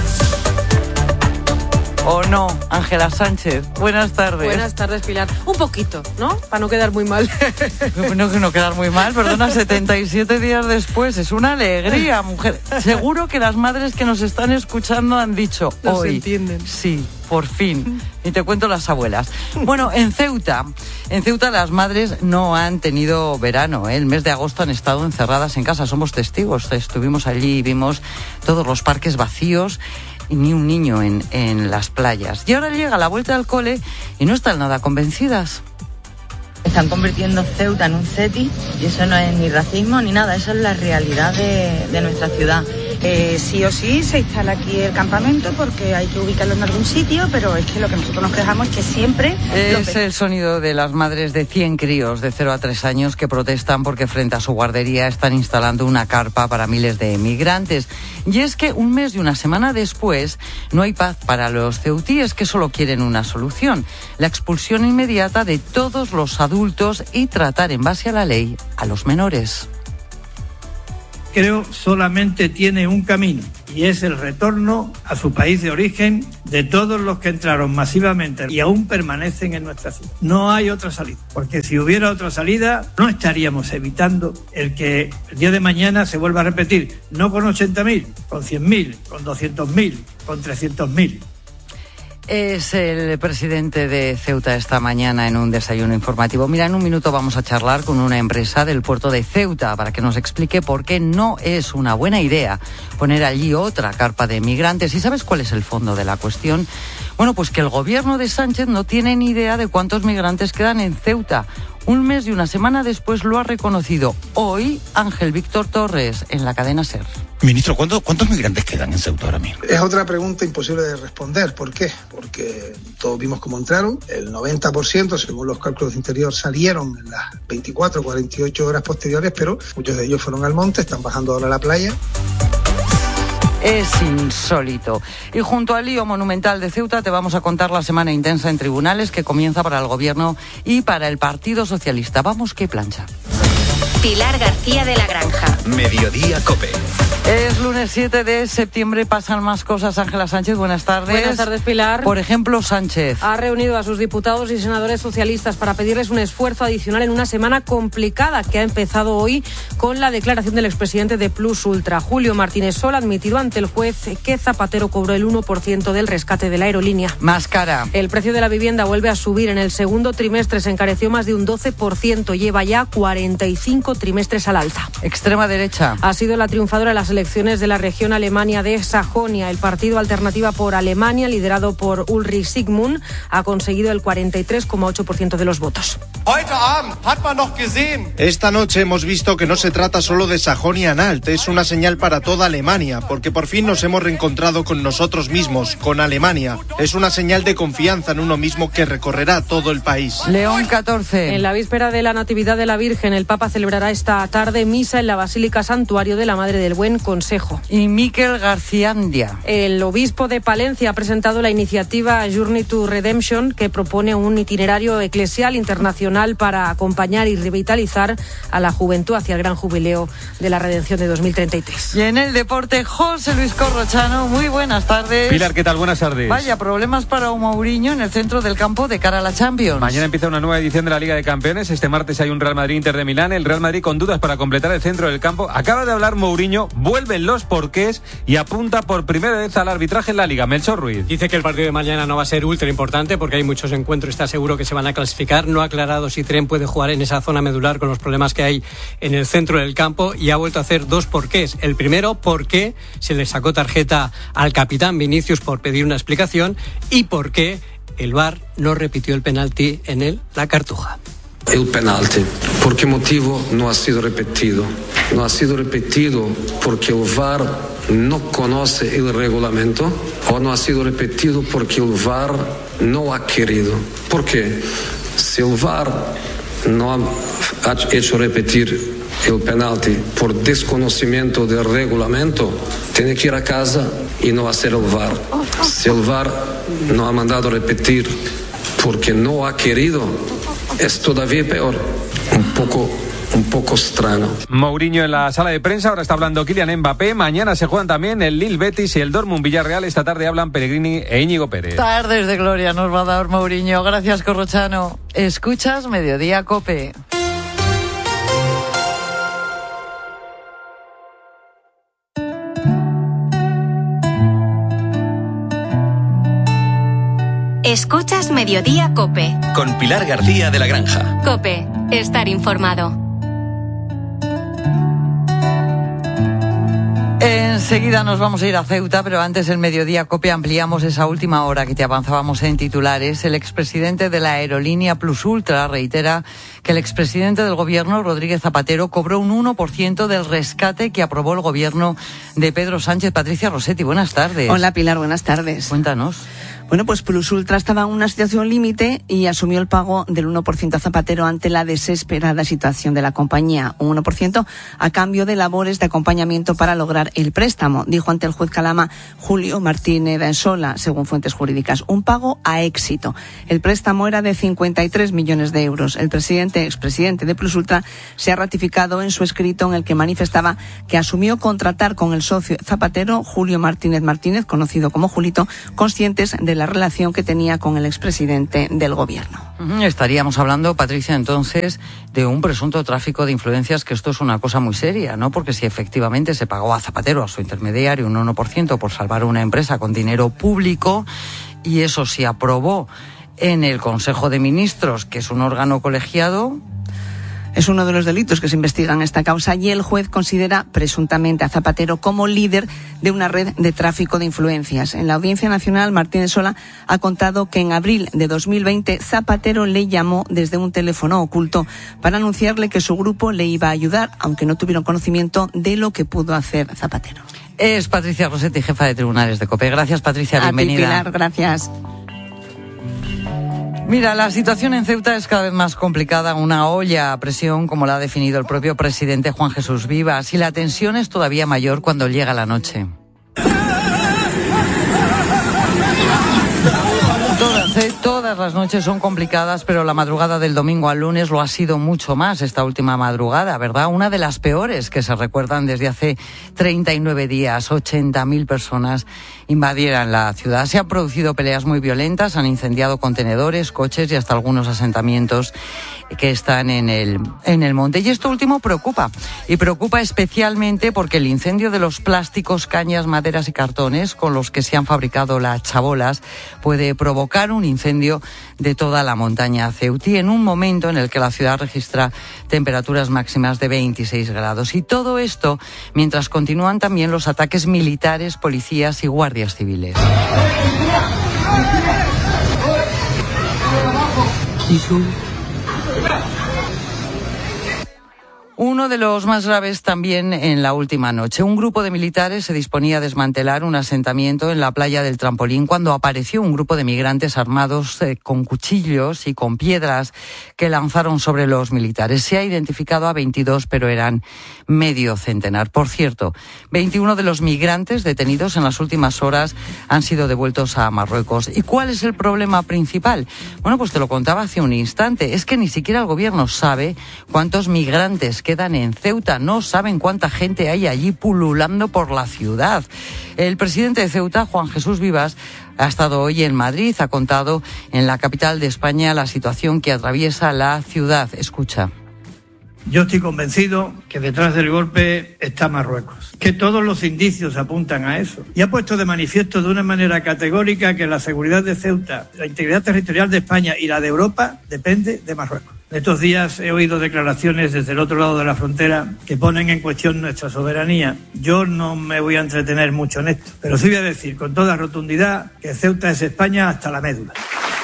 ¿O no, Ángela Sánchez? Buenas tardes. Buenas tardes, Pilar. Un poquito, ¿no? Para no quedar muy mal. No, que no quedar muy mal, perdona, setenta y siete días después. Es una alegría, mujer. Seguro que las madres que nos están escuchando han dicho nos hoy. entienden. Sí, por fin. Y te cuento las abuelas. Bueno, en Ceuta, en Ceuta las madres no han tenido verano, ¿eh? El mes de agosto han estado encerradas en casa. Somos testigos. Estuvimos allí y vimos todos los parques vacíos y ni un niño en, en las playas. Y ahora llega la vuelta al cole y no están nada convencidas. Están convirtiendo Ceuta en un C E T I y eso no es ni racismo ni nada, eso es la realidad de, de nuestra ciudad. Eh, sí o sí se instala aquí el campamento porque hay que ubicarlo en algún sitio, pero es que lo que nosotros nos quejamos es que siempre... Es el sonido de las madres de cien críos de cero a tres años que protestan porque frente a su guardería están instalando una carpa para miles de migrantes. Y es que un mes y una semana después no hay paz para los ceutíes, que solo quieren una solución: la expulsión inmediata de todos los adultos y tratar en base a la ley a los menores. Creo solamente tiene un camino, y es el retorno a su país de origen de todos los que entraron masivamente y aún permanecen en nuestra ciudad. No hay otra salida, porque si hubiera otra salida no estaríamos evitando el que el día de mañana se vuelva a repetir, no con ochenta mil, con cien mil, con doscientos mil, con trescientos mil. Es el presidente de Ceuta esta mañana en un desayuno informativo. Mira, en un minuto vamos a charlar con una empresa del puerto de Ceuta para que nos explique por qué no es una buena idea poner allí otra carpa de migrantes. ¿Y sabes cuál es el fondo de la cuestión? Bueno, pues que el gobierno de Sánchez no tiene ni idea de cuántos migrantes quedan en Ceuta. Un mes y una semana después lo ha reconocido hoy Ángel Víctor Torres en la cadena SER. Ministro, ¿cuántos, ¿cuántos migrantes quedan en Ceuta ahora mismo? Es otra pregunta imposible de responder. ¿Por qué? Porque todos vimos cómo entraron. El noventa por ciento, según los cálculos de Interior, salieron en las veinticuatro o cuarenta y ocho horas posteriores, pero muchos de ellos fueron al monte, están bajando ahora a la playa. Es insólito. Y junto al lío monumental de Ceuta te vamos a contar la semana intensa en tribunales que comienza para el Gobierno y para el Partido Socialista. Vamos, qué plancha. Pilar García de la Granja. Mediodía COPE. Es lunes siete de septiembre, pasan más cosas. Ángela Sánchez, buenas tardes. Buenas tardes, Pilar. Por ejemplo, Sánchez ha reunido a sus diputados y senadores socialistas para pedirles un esfuerzo adicional en una semana complicada que ha empezado hoy con la declaración del expresidente de Plus Ultra. Julio Martínez Sol ha admitido ante el juez que Zapatero cobró el uno por ciento del rescate de la aerolínea. Más cara. El precio de la vivienda vuelve a subir. En el segundo trimestre se encareció más de un doce por ciento. Lleva ya cuarenta y cinco trimestres al alza. Extrema derecha. Ha sido la triunfadora de las elecciones de la región Alemania de Sajonia. El partido Alternativa por Alemania, liderado por Ulrich Sigmund, ha conseguido el cuarenta y tres coma ocho por ciento de los votos. Esta noche hemos visto que no se trata solo de Sajonia-Anhalt, es una señal para toda Alemania, porque por fin nos hemos reencontrado con nosotros mismos, con Alemania. Es una señal de confianza en uno mismo que recorrerá todo el país. León catorce. En la víspera de la Natividad de la Virgen, el Papa celebrará esta tarde misa en la Basílica Santuario de la Madre del Buen Consejo. Y Miquel Garciandia. El obispo de Palencia ha presentado la iniciativa Journey to Redemption, que propone un itinerario eclesial internacional para acompañar y revitalizar a la juventud hacia el gran jubileo de la redención de dos mil treinta y tres. Y en el deporte, José Luis Corrochano, muy buenas tardes. Pilar, ¿qué tal? Buenas tardes. Vaya, problemas para Mourinho en el centro del campo de cara a la Champions. Mañana empieza una nueva edición de la Liga de Campeones. Este martes hay un Real Madrid-Inter de Milán. El Real Madrid con dudas para completar el centro del campo. Acaba de hablar Mourinho, vuelven los porqués y apunta por primera vez al arbitraje en la Liga. Melchor Ruiz. Dice que el partido de mañana no va a ser ultra importante porque hay muchos encuentros, está seguro que se van a clasificar. No ha aclarado si Tren puede jugar en esa zona medular con los problemas que hay en el centro del campo, y ha vuelto a hacer dos porqués. El primero, por qué se le sacó tarjeta al capitán Vinicius por pedir una explicación, y por qué el V A R no repitió el penalti en el La Cartuja. El penalti, ¿por qué motivo no ha sido repetido? No ha sido repetido porque el V A R no conoce el reglamento, o no ha sido repetido porque el V A R no ha querido. ¿Por qué? Si el V A R no ha hecho repetir el penalti por desconocimiento del reglamento, tiene que ir a casa y no hacer el V A R. Si el V A R no ha mandado repetir porque no ha querido, es todavía peor. Un poco un poco extraño. Mourinho en la sala de prensa, ahora está hablando Kylian Mbappé. Mañana se juegan también el Lille Betis y el Dortmund Villarreal. Esta tarde hablan Pellegrini e Íñigo Pérez. Tardes de gloria nos va a dar Mourinho. Gracias, Corrochano. Escuchas Mediodía COPE. Escuchas Mediodía COPE. Con Pilar García de la Granja. COPE. Estar informado. En Enseguida nos vamos a ir a Ceuta, pero antes el mediodía COPE ampliamos esa última hora que te avanzábamos en titulares. El expresidente de la aerolínea Plus Ultra reitera que el expresidente del gobierno, Rodríguez Zapatero, cobró un uno por ciento del rescate que aprobó el gobierno de Pedro Sánchez. Patricia Rossetti, buenas tardes. Hola Pilar, buenas tardes. Cuéntanos. Bueno, pues Plus Ultra estaba en una situación límite y asumió el pago del uno por ciento a Zapatero ante la desesperada situación de la compañía. Un uno por ciento a cambio de labores de acompañamiento para lograr el préstamo, dijo ante el juez Calama Julio Martínez Sola, según fuentes jurídicas. Un pago a éxito. El préstamo era de cincuenta y tres millones de euros. El presidente, expresidente de Plus Ultra, se ha ratificado en su escrito en el que manifestaba que asumió contratar con el socio Zapatero, Julio Martínez Martínez, conocido como Julito, conscientes de la relación que tenía con el expresidente del gobierno. Estaríamos hablando, Patricia, entonces, de un presunto tráfico de influencias, que esto es una cosa muy seria, ¿no? Porque si efectivamente se pagó a Zapatero, a su intermediario, un uno por ciento por salvar una empresa con dinero público, y eso se aprobó en el Consejo de Ministros, que es un órgano colegiado. Es uno de los delitos que se investigan en esta causa y el juez considera presuntamente a Zapatero como líder de una red de tráfico de influencias. En la Audiencia Nacional, Martínez Sola ha contado que en abril de dos mil veinte Zapatero le llamó desde un teléfono oculto para anunciarle que su grupo le iba a ayudar, aunque no tuvieron conocimiento de lo que pudo hacer Zapatero. Es Patricia Rossetti, jefa de tribunales de COPE. Gracias, Patricia, bienvenida. A ti, Pilar, gracias. Mira, la situación en Ceuta es cada vez más complicada, una olla a presión, como la ha definido el propio presidente Juan Jesús Vivas, y la tensión es todavía mayor cuando llega la noche. Todas, ¿eh? Todas las noches son complicadas, pero la madrugada del domingo al lunes lo ha sido mucho más esta última madrugada, ¿verdad? Una de las peores que se recuerdan desde hace treinta y nueve días. ochenta mil personas invadieran la ciudad. Se han producido peleas muy violentas, han incendiado contenedores, coches y hasta algunos asentamientos que están en el, en el monte. Y esto último preocupa, y preocupa especialmente porque el incendio de los plásticos, cañas, maderas y cartones con los que se han fabricado las chabolas puede provocar un incendio de toda la montaña ceutí en un momento en el que la ciudad registra temperaturas máximas de veintiséis grados. Y todo esto mientras continúan también los ataques militares, policías y guardias civiles. Uno de los más graves también en la última noche. Un grupo de militares se disponía a desmantelar un asentamiento en la playa del Trampolín cuando apareció un grupo de migrantes armados eh, con cuchillos y con piedras que lanzaron sobre los militares. Se ha identificado a veintidós, pero eran medio centenar. Por cierto, veintiuno de los migrantes detenidos en las últimas horas han sido devueltos a Marruecos. ¿Y cuál es el problema principal? Bueno, pues te lo contaba hace un instante. Es que ni siquiera el gobierno sabe cuántos migrantes quedan en Ceuta, no saben cuánta gente hay allí pululando por la ciudad. El presidente de Ceuta, Juan Jesús Vivas, ha estado hoy en Madrid, ha contado en la capital de España la situación que atraviesa la ciudad. Escucha. Yo estoy convencido que detrás del golpe está Marruecos, que todos los indicios apuntan a eso. Y ha puesto de manifiesto de una manera categórica que la seguridad de Ceuta, la integridad territorial de España y la de Europa depende de Marruecos. Estos días he oído declaraciones desde el otro lado de la frontera que ponen en cuestión nuestra soberanía. Yo no me voy a entretener mucho en esto, pero sí voy a decir con toda rotundidad que Ceuta es España hasta la médula.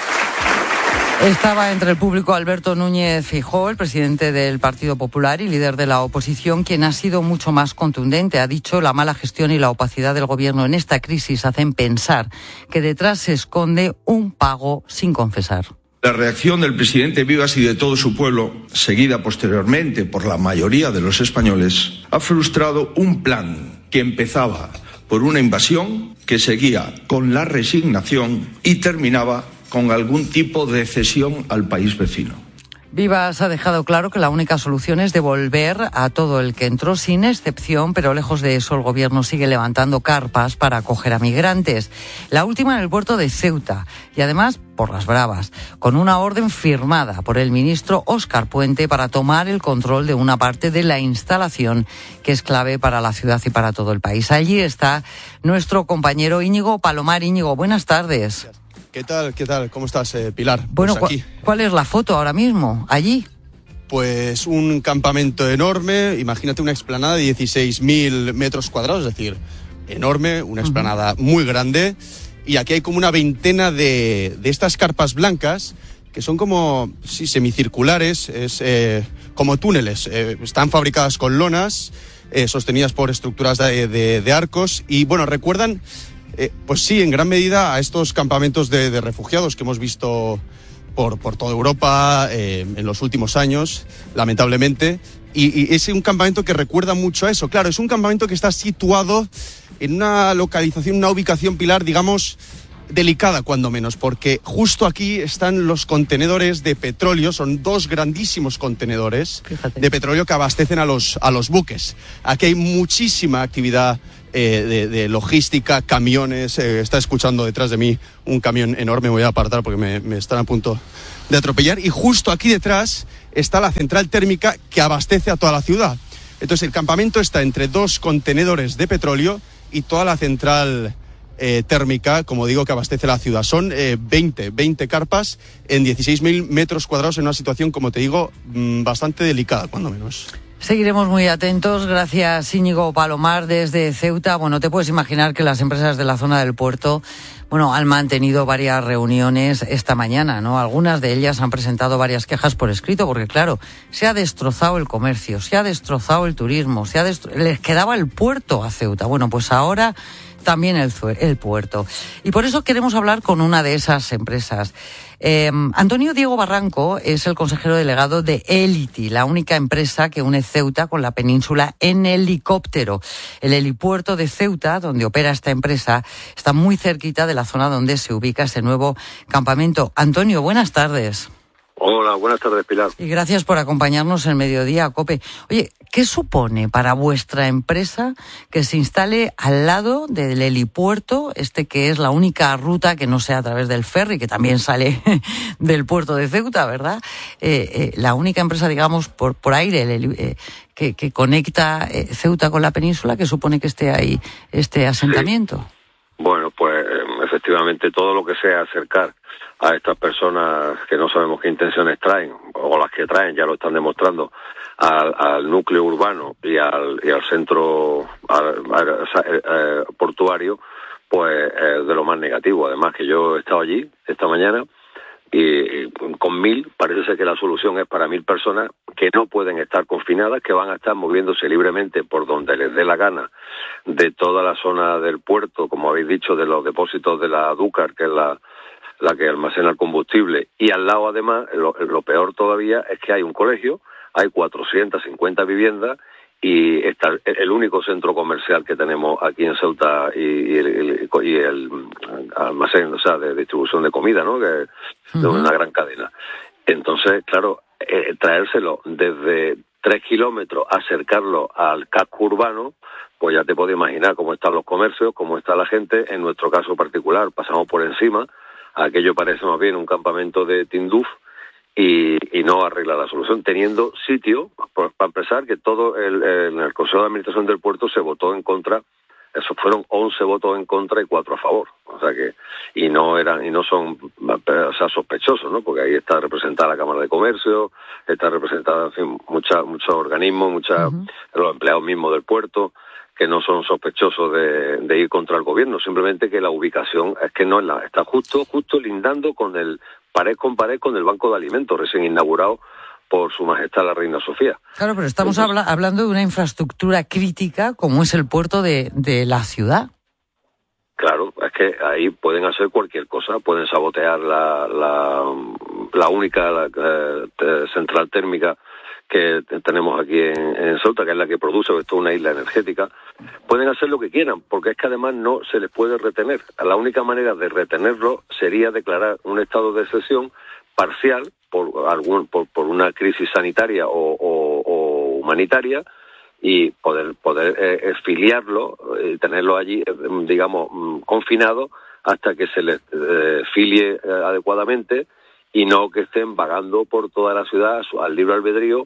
Estaba entre el público Alberto Núñez Feijóo, el presidente del Partido Popular y líder de la oposición, quien ha sido mucho más contundente. Ha dicho: la mala gestión y la opacidad del gobierno en esta crisis hacen pensar que detrás se esconde un pago sin confesar. La reacción del presidente Vivas y de todo su pueblo, seguida posteriormente por la mayoría de los españoles, ha frustrado un plan que empezaba por una invasión, que seguía con la resignación y terminaba con algún tipo de cesión al país vecino. Vivas ha dejado claro que la única solución es devolver a todo el que entró, sin excepción, pero lejos de eso el gobierno sigue levantando carpas para acoger a migrantes. La última en el puerto de Ceuta y además por las bravas, con una orden firmada por el ministro Óscar Puente para tomar el control de una parte de la instalación que es clave para la ciudad y para todo el país. Allí está nuestro compañero Íñigo Palomar. Íñigo, buenas tardes. ¿Qué tal? ¿Qué tal? ¿Cómo estás, eh, Pilar? Bueno, pues aquí. ¿cuál es la foto ahora mismo, allí? Pues un campamento enorme, imagínate una explanada de dieciséis mil metros cuadrados, es decir, enorme, una explanada uh-huh. muy grande, y aquí hay como una veintena de, de estas carpas blancas que son como sí, semicirculares, es eh, como túneles, eh, están fabricadas con lonas, eh, sostenidas por estructuras de, de, de arcos, y bueno, recuerdan, eh, pues sí, en gran medida a estos campamentos de, de refugiados que hemos visto por, por toda Europa eh, en los últimos años, lamentablemente, y, y es un campamento que recuerda mucho a eso. Claro, es un campamento que está situado en una localización, una ubicación, Pilar, digamos, delicada cuando menos, porque justo aquí están los contenedores de petróleo, son dos grandísimos contenedores Fíjate. de petróleo que abastecen a los, a los buques. Aquí hay muchísima actividad eh, de, de logística, camiones, eh, está escuchando detrás de mí un camión enorme, me voy a apartar porque me, me están a punto de atropellar, y justo aquí detrás está la central térmica que abastece a toda la ciudad. Entonces el campamento está entre dos contenedores de petróleo y toda la central Eh, térmica, como digo, que abastece la ciudad. Son eh, veinte, veinte carpas en dieciséis mil metros cuadrados en una situación, como te digo, mmm, bastante delicada, cuando menos. Seguiremos muy atentos. Gracias, Íñigo Palomar, desde Ceuta. Bueno, te puedes imaginar que las empresas de la zona del puerto, bueno, han mantenido varias reuniones esta mañana, ¿no? Algunas de ellas han presentado varias quejas por escrito, porque claro, se ha destrozado el comercio, se ha destrozado el turismo, se ha destro... les quedaba el puerto a Ceuta. Bueno, pues ahora también el, el puerto. Y por eso queremos hablar con una de esas empresas. Eh, Antonio Diego Barranco es el consejero delegado de Elity, la única empresa que une Ceuta con la península en helicóptero. El helipuerto de Ceuta, donde opera esta empresa, está muy cerquita de la zona donde se ubica ese nuevo campamento. Antonio, buenas tardes. Hola, buenas tardes, Pilar. Y gracias por acompañarnos en Mediodía Cope. Oye, ¿qué supone para vuestra empresa que se instale al lado del helipuerto, este que es la única ruta que no sea a través del ferry, que también sale del puerto de Ceuta, ¿verdad? Eh, eh, la única empresa, digamos, por, por aire, el heli, eh, que, que conecta eh, Ceuta con la península, que supone que esté ahí este asentamiento. Sí. Bueno, pues efectivamente todo lo que sea acercar a estas personas que no sabemos qué intenciones traen, o las que traen, ya lo están demostrando, al, al núcleo urbano y al, y al centro al, al, al, portuario, pues eh, de lo más negativo. Además que yo he estado allí esta mañana y, y con mil, parece ser que la solución es para mil personas que no pueden estar confinadas, que van a estar moviéndose libremente por donde les dé la gana de toda la zona del puerto, como habéis dicho, de los depósitos de la Dúcar, que es la la que almacena el combustible, y al lado además, lo, lo peor todavía es que hay un colegio, hay cuatrocientas cincuenta viviendas y está el único centro comercial que tenemos aquí en Ceuta y, y, el, y el almacén, o sea, de distribución de comida, ¿no? Que es uh-huh. de una gran cadena. Entonces, claro, eh, traérselo desde tres kilómetros, acercarlo al casco urbano, pues ya te puedes imaginar cómo están los comercios, cómo está la gente. En nuestro caso particular, pasamos por encima. Aquello parece más bien un campamento de Tinduf y, y no arregla la solución, teniendo sitio, para empezar, que todo el, en el Consejo de Administración del Puerto se votó en contra. Eso fueron once votos en contra y cuatro a favor. O sea que, y no eran, y no son, o sea, sospechosos, ¿no? Porque ahí está representada la Cámara de Comercio, está representada, en fin, mucha, muchos organismos, mucha, uh-huh. los empleados mismos del puerto, que no son sospechosos de, de ir contra el gobierno, simplemente que la ubicación es que no es la, está justo, justo lindando con el, pared con pared con el Banco de Alimentos, recién inaugurado por Su Majestad la Reina Sofía. Claro, pero estamos Entonces, habla, hablando de una infraestructura crítica como es el puerto de, de la ciudad. Claro, es que ahí pueden hacer cualquier cosa, pueden sabotear la, la, la única la, eh, central térmica que tenemos aquí en, en Ceuta, que es la que produce, esto es una isla energética. Pueden hacer lo que quieran, porque es que además no se les puede retener. La única manera de retenerlo sería declarar un estado de excepción parcial por algún por, por una crisis sanitaria o, o, o humanitaria, y poder poder eh, filiarlo y eh, tenerlo allí, eh, digamos, confinado hasta que se les eh, filie eh, adecuadamente, y no que estén vagando por toda la ciudad al libre albedrío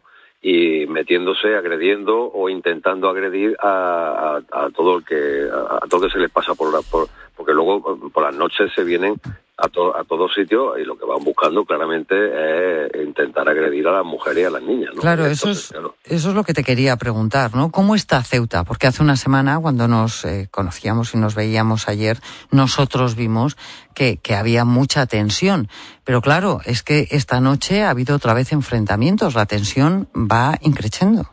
y metiéndose, agrediendo o intentando agredir a, a, a todo el que a, a todo el que se les pasa por la por, porque luego por las noches se vienen a, to, a todos sitios, y lo que van buscando claramente es intentar agredir a las mujeres y a las niñas, ¿no? Claro, eso Entonces, es, claro. eso es lo que te quería preguntar, ¿no? ¿Cómo está Ceuta? Porque hace una semana, cuando nos eh, conocíamos y nos veíamos ayer, nosotros vimos que, que había mucha tensión. Pero claro, es que esta noche ha habido otra vez enfrentamientos, la tensión va increciendo.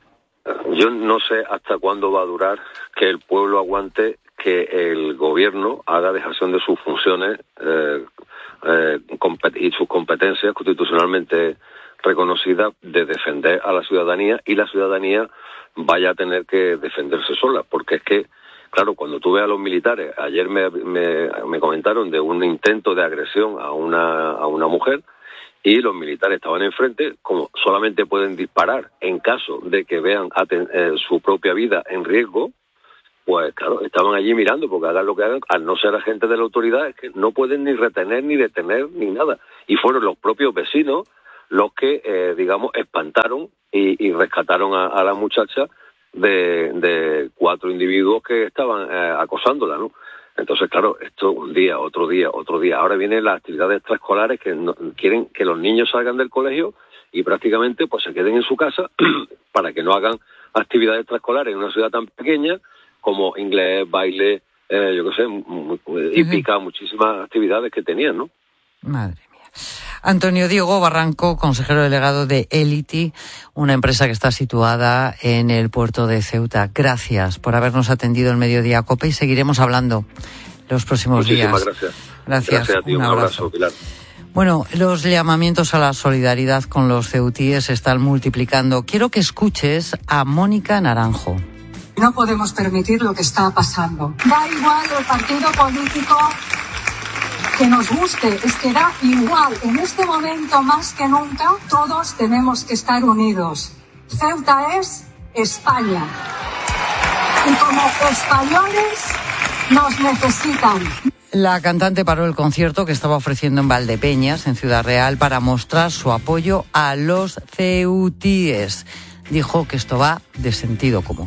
Yo no sé hasta cuándo va a durar que el pueblo aguante que el gobierno haga dejación de sus funciones eh, eh, y sus competencias constitucionalmente reconocidas de defender a la ciudadanía, y la ciudadanía vaya a tener que defenderse sola, porque es que, claro, cuando tú ves a los militares, ayer me, me, me comentaron de un intento de agresión a una, a una mujer, y los militares estaban enfrente, como solamente pueden disparar en caso de que vean aten- eh, su propia vida en riesgo, pues claro, estaban allí mirando, porque hagan lo que hagan, al no ser agentes de la autoridad, es que no pueden ni retener, ni detener, ni nada. Y fueron los propios vecinos los que, eh, digamos, espantaron y, y rescataron a, a la muchacha de, de cuatro individuos que estaban eh, acosándola, ¿no? Entonces, claro, esto un día, otro día, otro día. Ahora vienen las actividades extraescolares que no, quieren que los niños salgan del colegio y prácticamente pues se queden en su casa para que no hagan actividades extraescolares en una ciudad tan pequeña como inglés, baile, eh, yo qué sé, hípica, uh-huh. muchísimas actividades que tenían, ¿no? Madre mía. Antonio Diego Barranco, consejero delegado de Elity, una empresa que está situada en el puerto de Ceuta. Gracias por habernos atendido en Mediodía Cope y seguiremos hablando los próximos Muchísimas días. Gracias. Gracias. Gracias a ti, un, un abrazo, Pilar. Bueno, los llamamientos a la solidaridad con los ceutíes se están multiplicando. Quiero que escuches a Mónica Naranjo. No podemos permitir lo que está pasando. Da igual el partido político que nos guste, es que da igual. En este momento más que nunca todos tenemos que estar unidos. Ceuta es España. Y como españoles nos necesitan. La cantante paró el concierto que estaba ofreciendo en Valdepeñas, en Ciudad Real, para mostrar su apoyo a los ceutíes. Dijo que esto va de sentido común.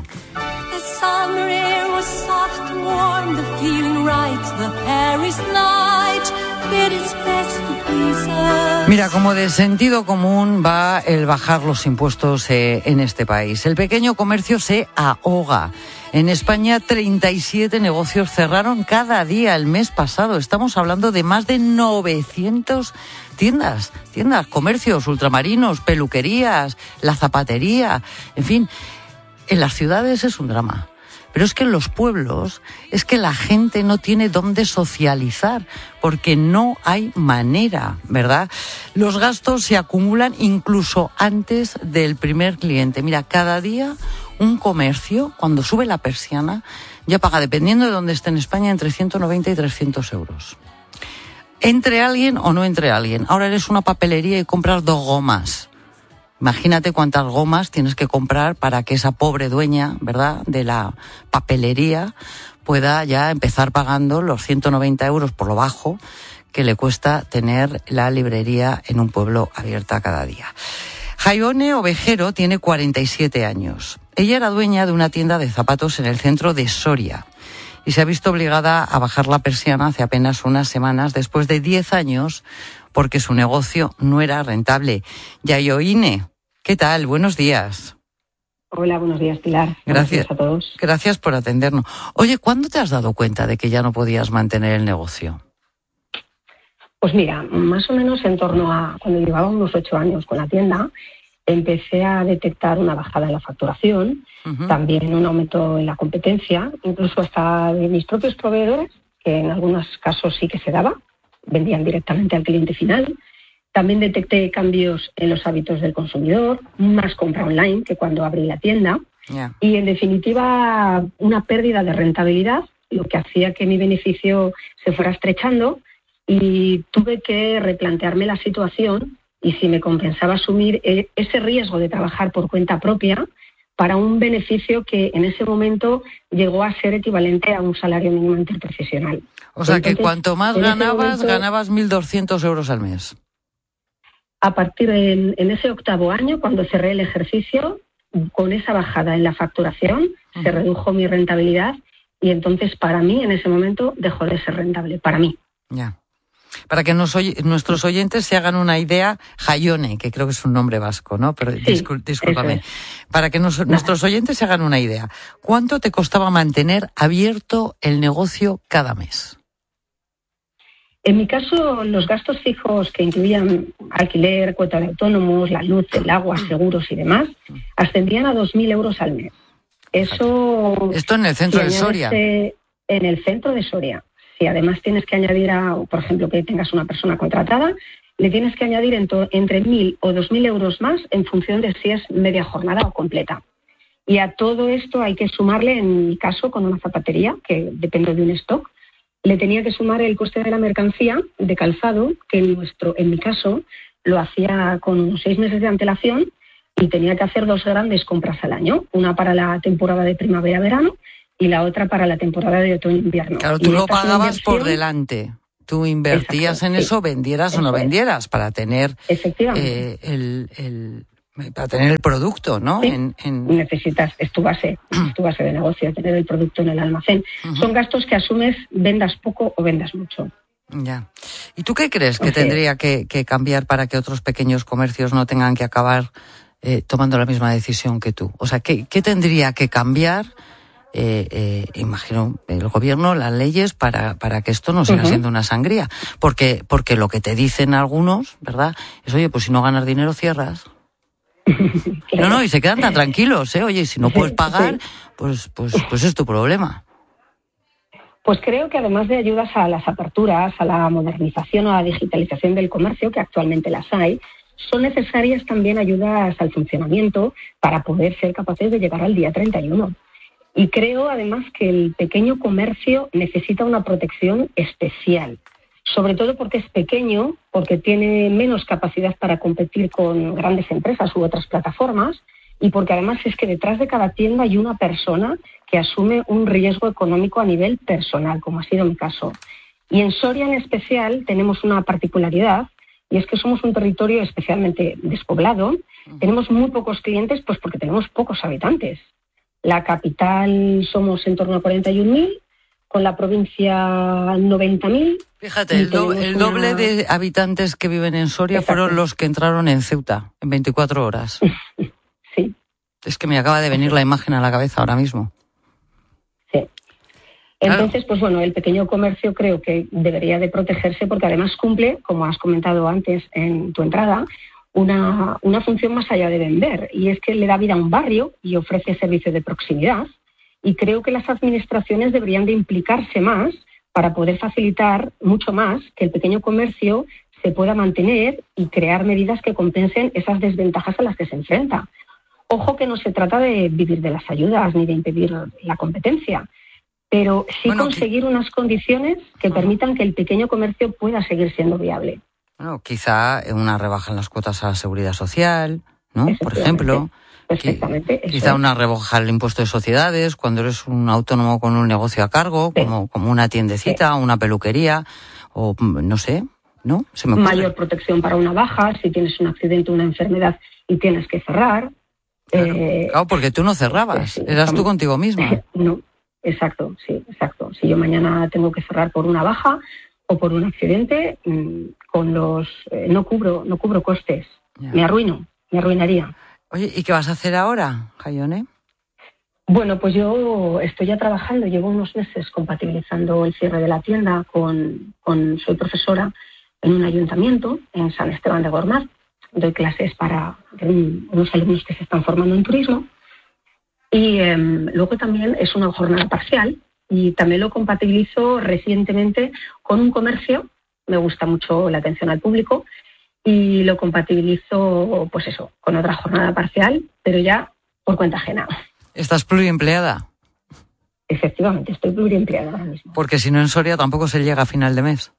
Mira, como de sentido común va el bajar los impuestos eh, en este país. El pequeño comercio se ahoga. En España, treinta y siete negocios cerraron cada día el mes pasado. Estamos hablando de más de novecientas tiendas, tiendas, comercios, ultramarinos, peluquerías, la zapatería, en fin. En las ciudades es un drama. Pero es que en los pueblos es que la gente no tiene dónde socializar porque no hay manera, ¿verdad? Los gastos se acumulan incluso antes del primer cliente. Mira, cada día un comercio, cuando sube la persiana, ya paga, dependiendo de dónde esté en España, entre ciento noventa y trescientos euros. Entre alguien o no entre alguien. Ahora eres una papelería y compras dos gomas. Imagínate cuántas gomas tienes que comprar para que esa pobre dueña, ¿verdad?, de la papelería pueda ya empezar pagando los ciento noventa euros por lo bajo que le cuesta tener la librería en un pueblo abierta cada día. Jaione Ovejero tiene cuarenta y siete años. Ella era dueña de una tienda de zapatos en el centro de Soria y se ha visto obligada a bajar la persiana hace apenas unas semanas después de diez años porque su negocio no era rentable. Yayoine, ¿qué tal? Buenos días. Hola, buenos días, Pilar. Gracias a todos. Gracias por atendernos. Oye, ¿cuándo te has dado cuenta de que ya no podías mantener el negocio? Pues mira, más o menos en torno a cuando llevaba unos ocho años con la tienda, empecé a detectar una bajada en la facturación, uh-huh. también un aumento en la competencia, incluso hasta de mis propios proveedores, que en algunos casos sí que se daba, vendían directamente al cliente final. También detecté cambios en los hábitos del consumidor, más compra online que cuando abrí la tienda, yeah. y en definitiva una pérdida de rentabilidad, lo que hacía que mi beneficio se fuera estrechando, y tuve que replantearme la situación y si me compensaba asumir ese riesgo de trabajar por cuenta propia para un beneficio que en ese momento llegó a ser equivalente a un salario mínimo interprofesional. O sea, Entonces, que cuanto más ganabas, momento, ganabas mil doscientos euros al mes. A partir de en ese octavo año, cuando cerré el ejercicio, con esa bajada en la facturación, uh-huh. se redujo mi rentabilidad y entonces para mí en ese momento dejó de ser rentable, para mí. Ya. Para que nos oy- nuestros oyentes se hagan una idea, Jaione, que creo que es un nombre vasco, ¿no? Pero Sí, discul- discúlpame. eso Para que nos- nuestros oyentes se hagan una idea, ¿cuánto te costaba mantener abierto el negocio cada mes? En mi caso, los gastos fijos que incluían alquiler, cuota de autónomos, la luz, el agua, seguros y demás, ascendían a dos mil euros al mes. Eso... Esto en el centro si de Soria. añades, eh, En el centro de Soria. Si además tienes que añadir, a, por ejemplo, que tengas una persona contratada, le tienes que añadir ento- entre mil o dos mil euros más en función de si es media jornada o completa. Y a todo esto hay que sumarle, en mi caso, con una zapatería, que depende de un stock, le tenía que sumar el coste de la mercancía de calzado, que en, nuestro, en mi caso lo hacía con unos seis meses de antelación y tenía que hacer dos grandes compras al año, una para la temporada de primavera-verano y la otra para la temporada de otoño-invierno. Claro, Y tú lo esta es una pagabas por inversión- delante. Tú invertías Exacto, en sí. eso, vendieras o no Eso es. vendieras, para tener Efectivamente. eh, el, el para tener el producto, ¿no? Sí. En, en... Necesitas, es tu base, es tu base de negocio, tener el producto en el almacén. Ujú. Son gastos que asumes, vendas poco o vendas mucho. Ya. ¿Y tú qué crees que Así tendría que, que cambiar para que otros pequeños comercios no tengan que acabar eh, tomando la misma decisión que tú? O sea, ¿qué, qué tendría que cambiar? Eh, eh, imagino el gobierno, las leyes, para, para que esto no siga Ujú. siendo una sangría. Porque, porque lo que te dicen algunos, ¿verdad? Es, oye, pues si no ganas dinero, cierras. No, no, y se quedan tan tranquilos, ¿eh? Oye, si no puedes pagar, pues, pues, pues es tu problema. Pues creo que además de ayudas a las aperturas, a la modernización o a la digitalización del comercio, que actualmente las hay, son necesarias también ayudas al funcionamiento para poder ser capaces de llegar al día treinta y uno. Y creo además que el pequeño comercio necesita una protección especial, sobre todo porque es pequeño, porque tiene menos capacidad para competir con grandes empresas u otras plataformas, y porque además es que detrás de cada tienda hay una persona que asume un riesgo económico a nivel personal, como ha sido mi caso. Y en Soria en especial tenemos una particularidad, y es que somos un territorio especialmente despoblado. Tenemos muy pocos clientes, pues porque tenemos pocos habitantes. La capital somos en torno a cuarenta y un mil, con la provincia noventa mil. Fíjate, el, do- el doble de habitantes que viven en Soria Exacto. fueron los que entraron en Ceuta en veinticuatro horas. Sí. Es que me acaba de venir la imagen a la cabeza ahora mismo. Entonces, pues bueno, el pequeño comercio creo que debería de protegerse porque además cumple, como has comentado antes en tu entrada, una, una función más allá de vender, y es que le da vida a un barrio y ofrece servicio de proximidad, y creo que las administraciones deberían de implicarse más para poder facilitar mucho más que el pequeño comercio se pueda mantener y crear medidas que compensen esas desventajas a las que se enfrenta. Ojo que no se trata de vivir de las ayudas ni de impedir la competencia, pero sí Bueno, conseguir unas condiciones que permitan que el pequeño comercio pueda seguir siendo viable. Bueno, quizá una rebaja en las cuotas a la seguridad social, ¿no? Por ejemplo. Perfectamente. eso Quizá es. una rebaja al impuesto de sociedades cuando eres un autónomo con un negocio a cargo, como, como una tiendecita, una peluquería, o no sé, ¿no? Se me ocurre. Mayor protección para una baja, si tienes un accidente o una enfermedad y tienes que cerrar. Claro, Eh, claro, porque tú no cerrabas, sí, eras tú estamos- contigo misma. No, exacto, sí, exacto. Si yo mañana tengo que cerrar por una baja o por un accidente, mm, con los eh, no cubro, no cubro costes, Ya. me arruino, me arruinaría. Oye, ¿y qué vas a hacer ahora, Jaione? Bueno, pues yo estoy ya trabajando, llevo unos meses compatibilizando el cierre de la tienda con, con soy profesora en un ayuntamiento en San Esteban de Gormaz. Doy clases para un- unos alumnos que se están formando en turismo. Y eh, luego también es una jornada parcial y también lo compatibilizo recientemente con un comercio. Me gusta mucho la atención al público y lo compatibilizo, pues eso, con otra jornada parcial, pero ya por cuenta ajena. ¿Estás pluriempleada? Efectivamente, estoy pluriempleada ahora mismo. Porque si no en Soria tampoco se llega a final de mes.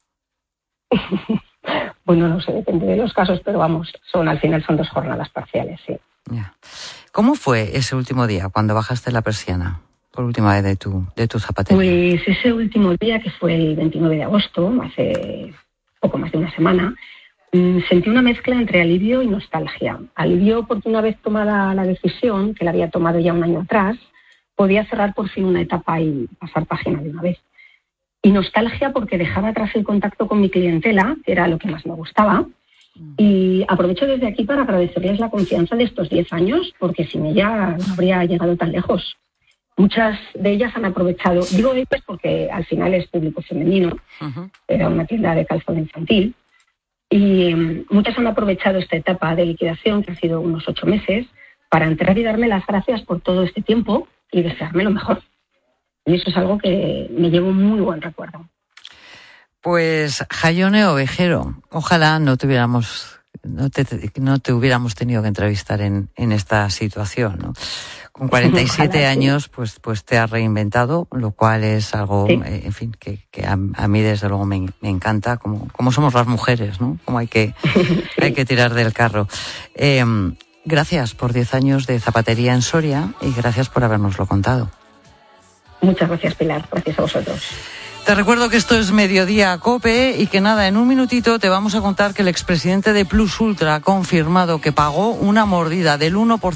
Bueno, no sé, depende de los casos, pero vamos, son al final son dos jornadas parciales, sí. Ya. ¿Cómo fue ese último día cuando bajaste la persiana por última vez de tu, de tu zapatería? Pues ese último día, que fue el veintinueve de agosto, hace poco más de una semana, mmm, sentí una mezcla entre alivio y nostalgia. Alivio porque una vez tomada la decisión, que la había tomado ya un año atrás, podía cerrar por fin una etapa y pasar página de una vez. y nostalgia porque dejaba atrás el contacto con mi clientela, que era lo que más me gustaba. Y aprovecho desde aquí para agradecerles la confianza de estos diez años, porque sin ella no habría llegado tan lejos. Muchas de ellas han aprovechado, digo ellas porque al final es público femenino, uh-huh. Era una tienda de calzado infantil, y um, muchas han aprovechado esta etapa de liquidación, que ha sido unos ocho meses, para entrar y darme las gracias por todo este tiempo y desearme lo mejor. Y eso es algo que me llevo muy buen recuerdo. Pues Jaione Ovejero, ojalá no tuviéramos, no te, no te hubiéramos tenido que entrevistar en, en esta situación, ¿no? Con cuarenta y siete ojalá, años, sí. pues, pues te has reinventado, lo cual es algo, sí. eh, en fin, que, que a, a mí desde luego me, me encanta, como, como somos las mujeres, ¿no? Como hay que, sí. hay que tirar del carro. Eh, gracias por diez años de zapatería en Soria y gracias por habernoslo contado. Muchas gracias, Pilar. Gracias a vosotros. Te recuerdo que esto es Mediodía COPE y que nada, en un minutito te vamos a contar que el expresidente de Plus Ultra ha confirmado que pagó una mordida del uno por ciento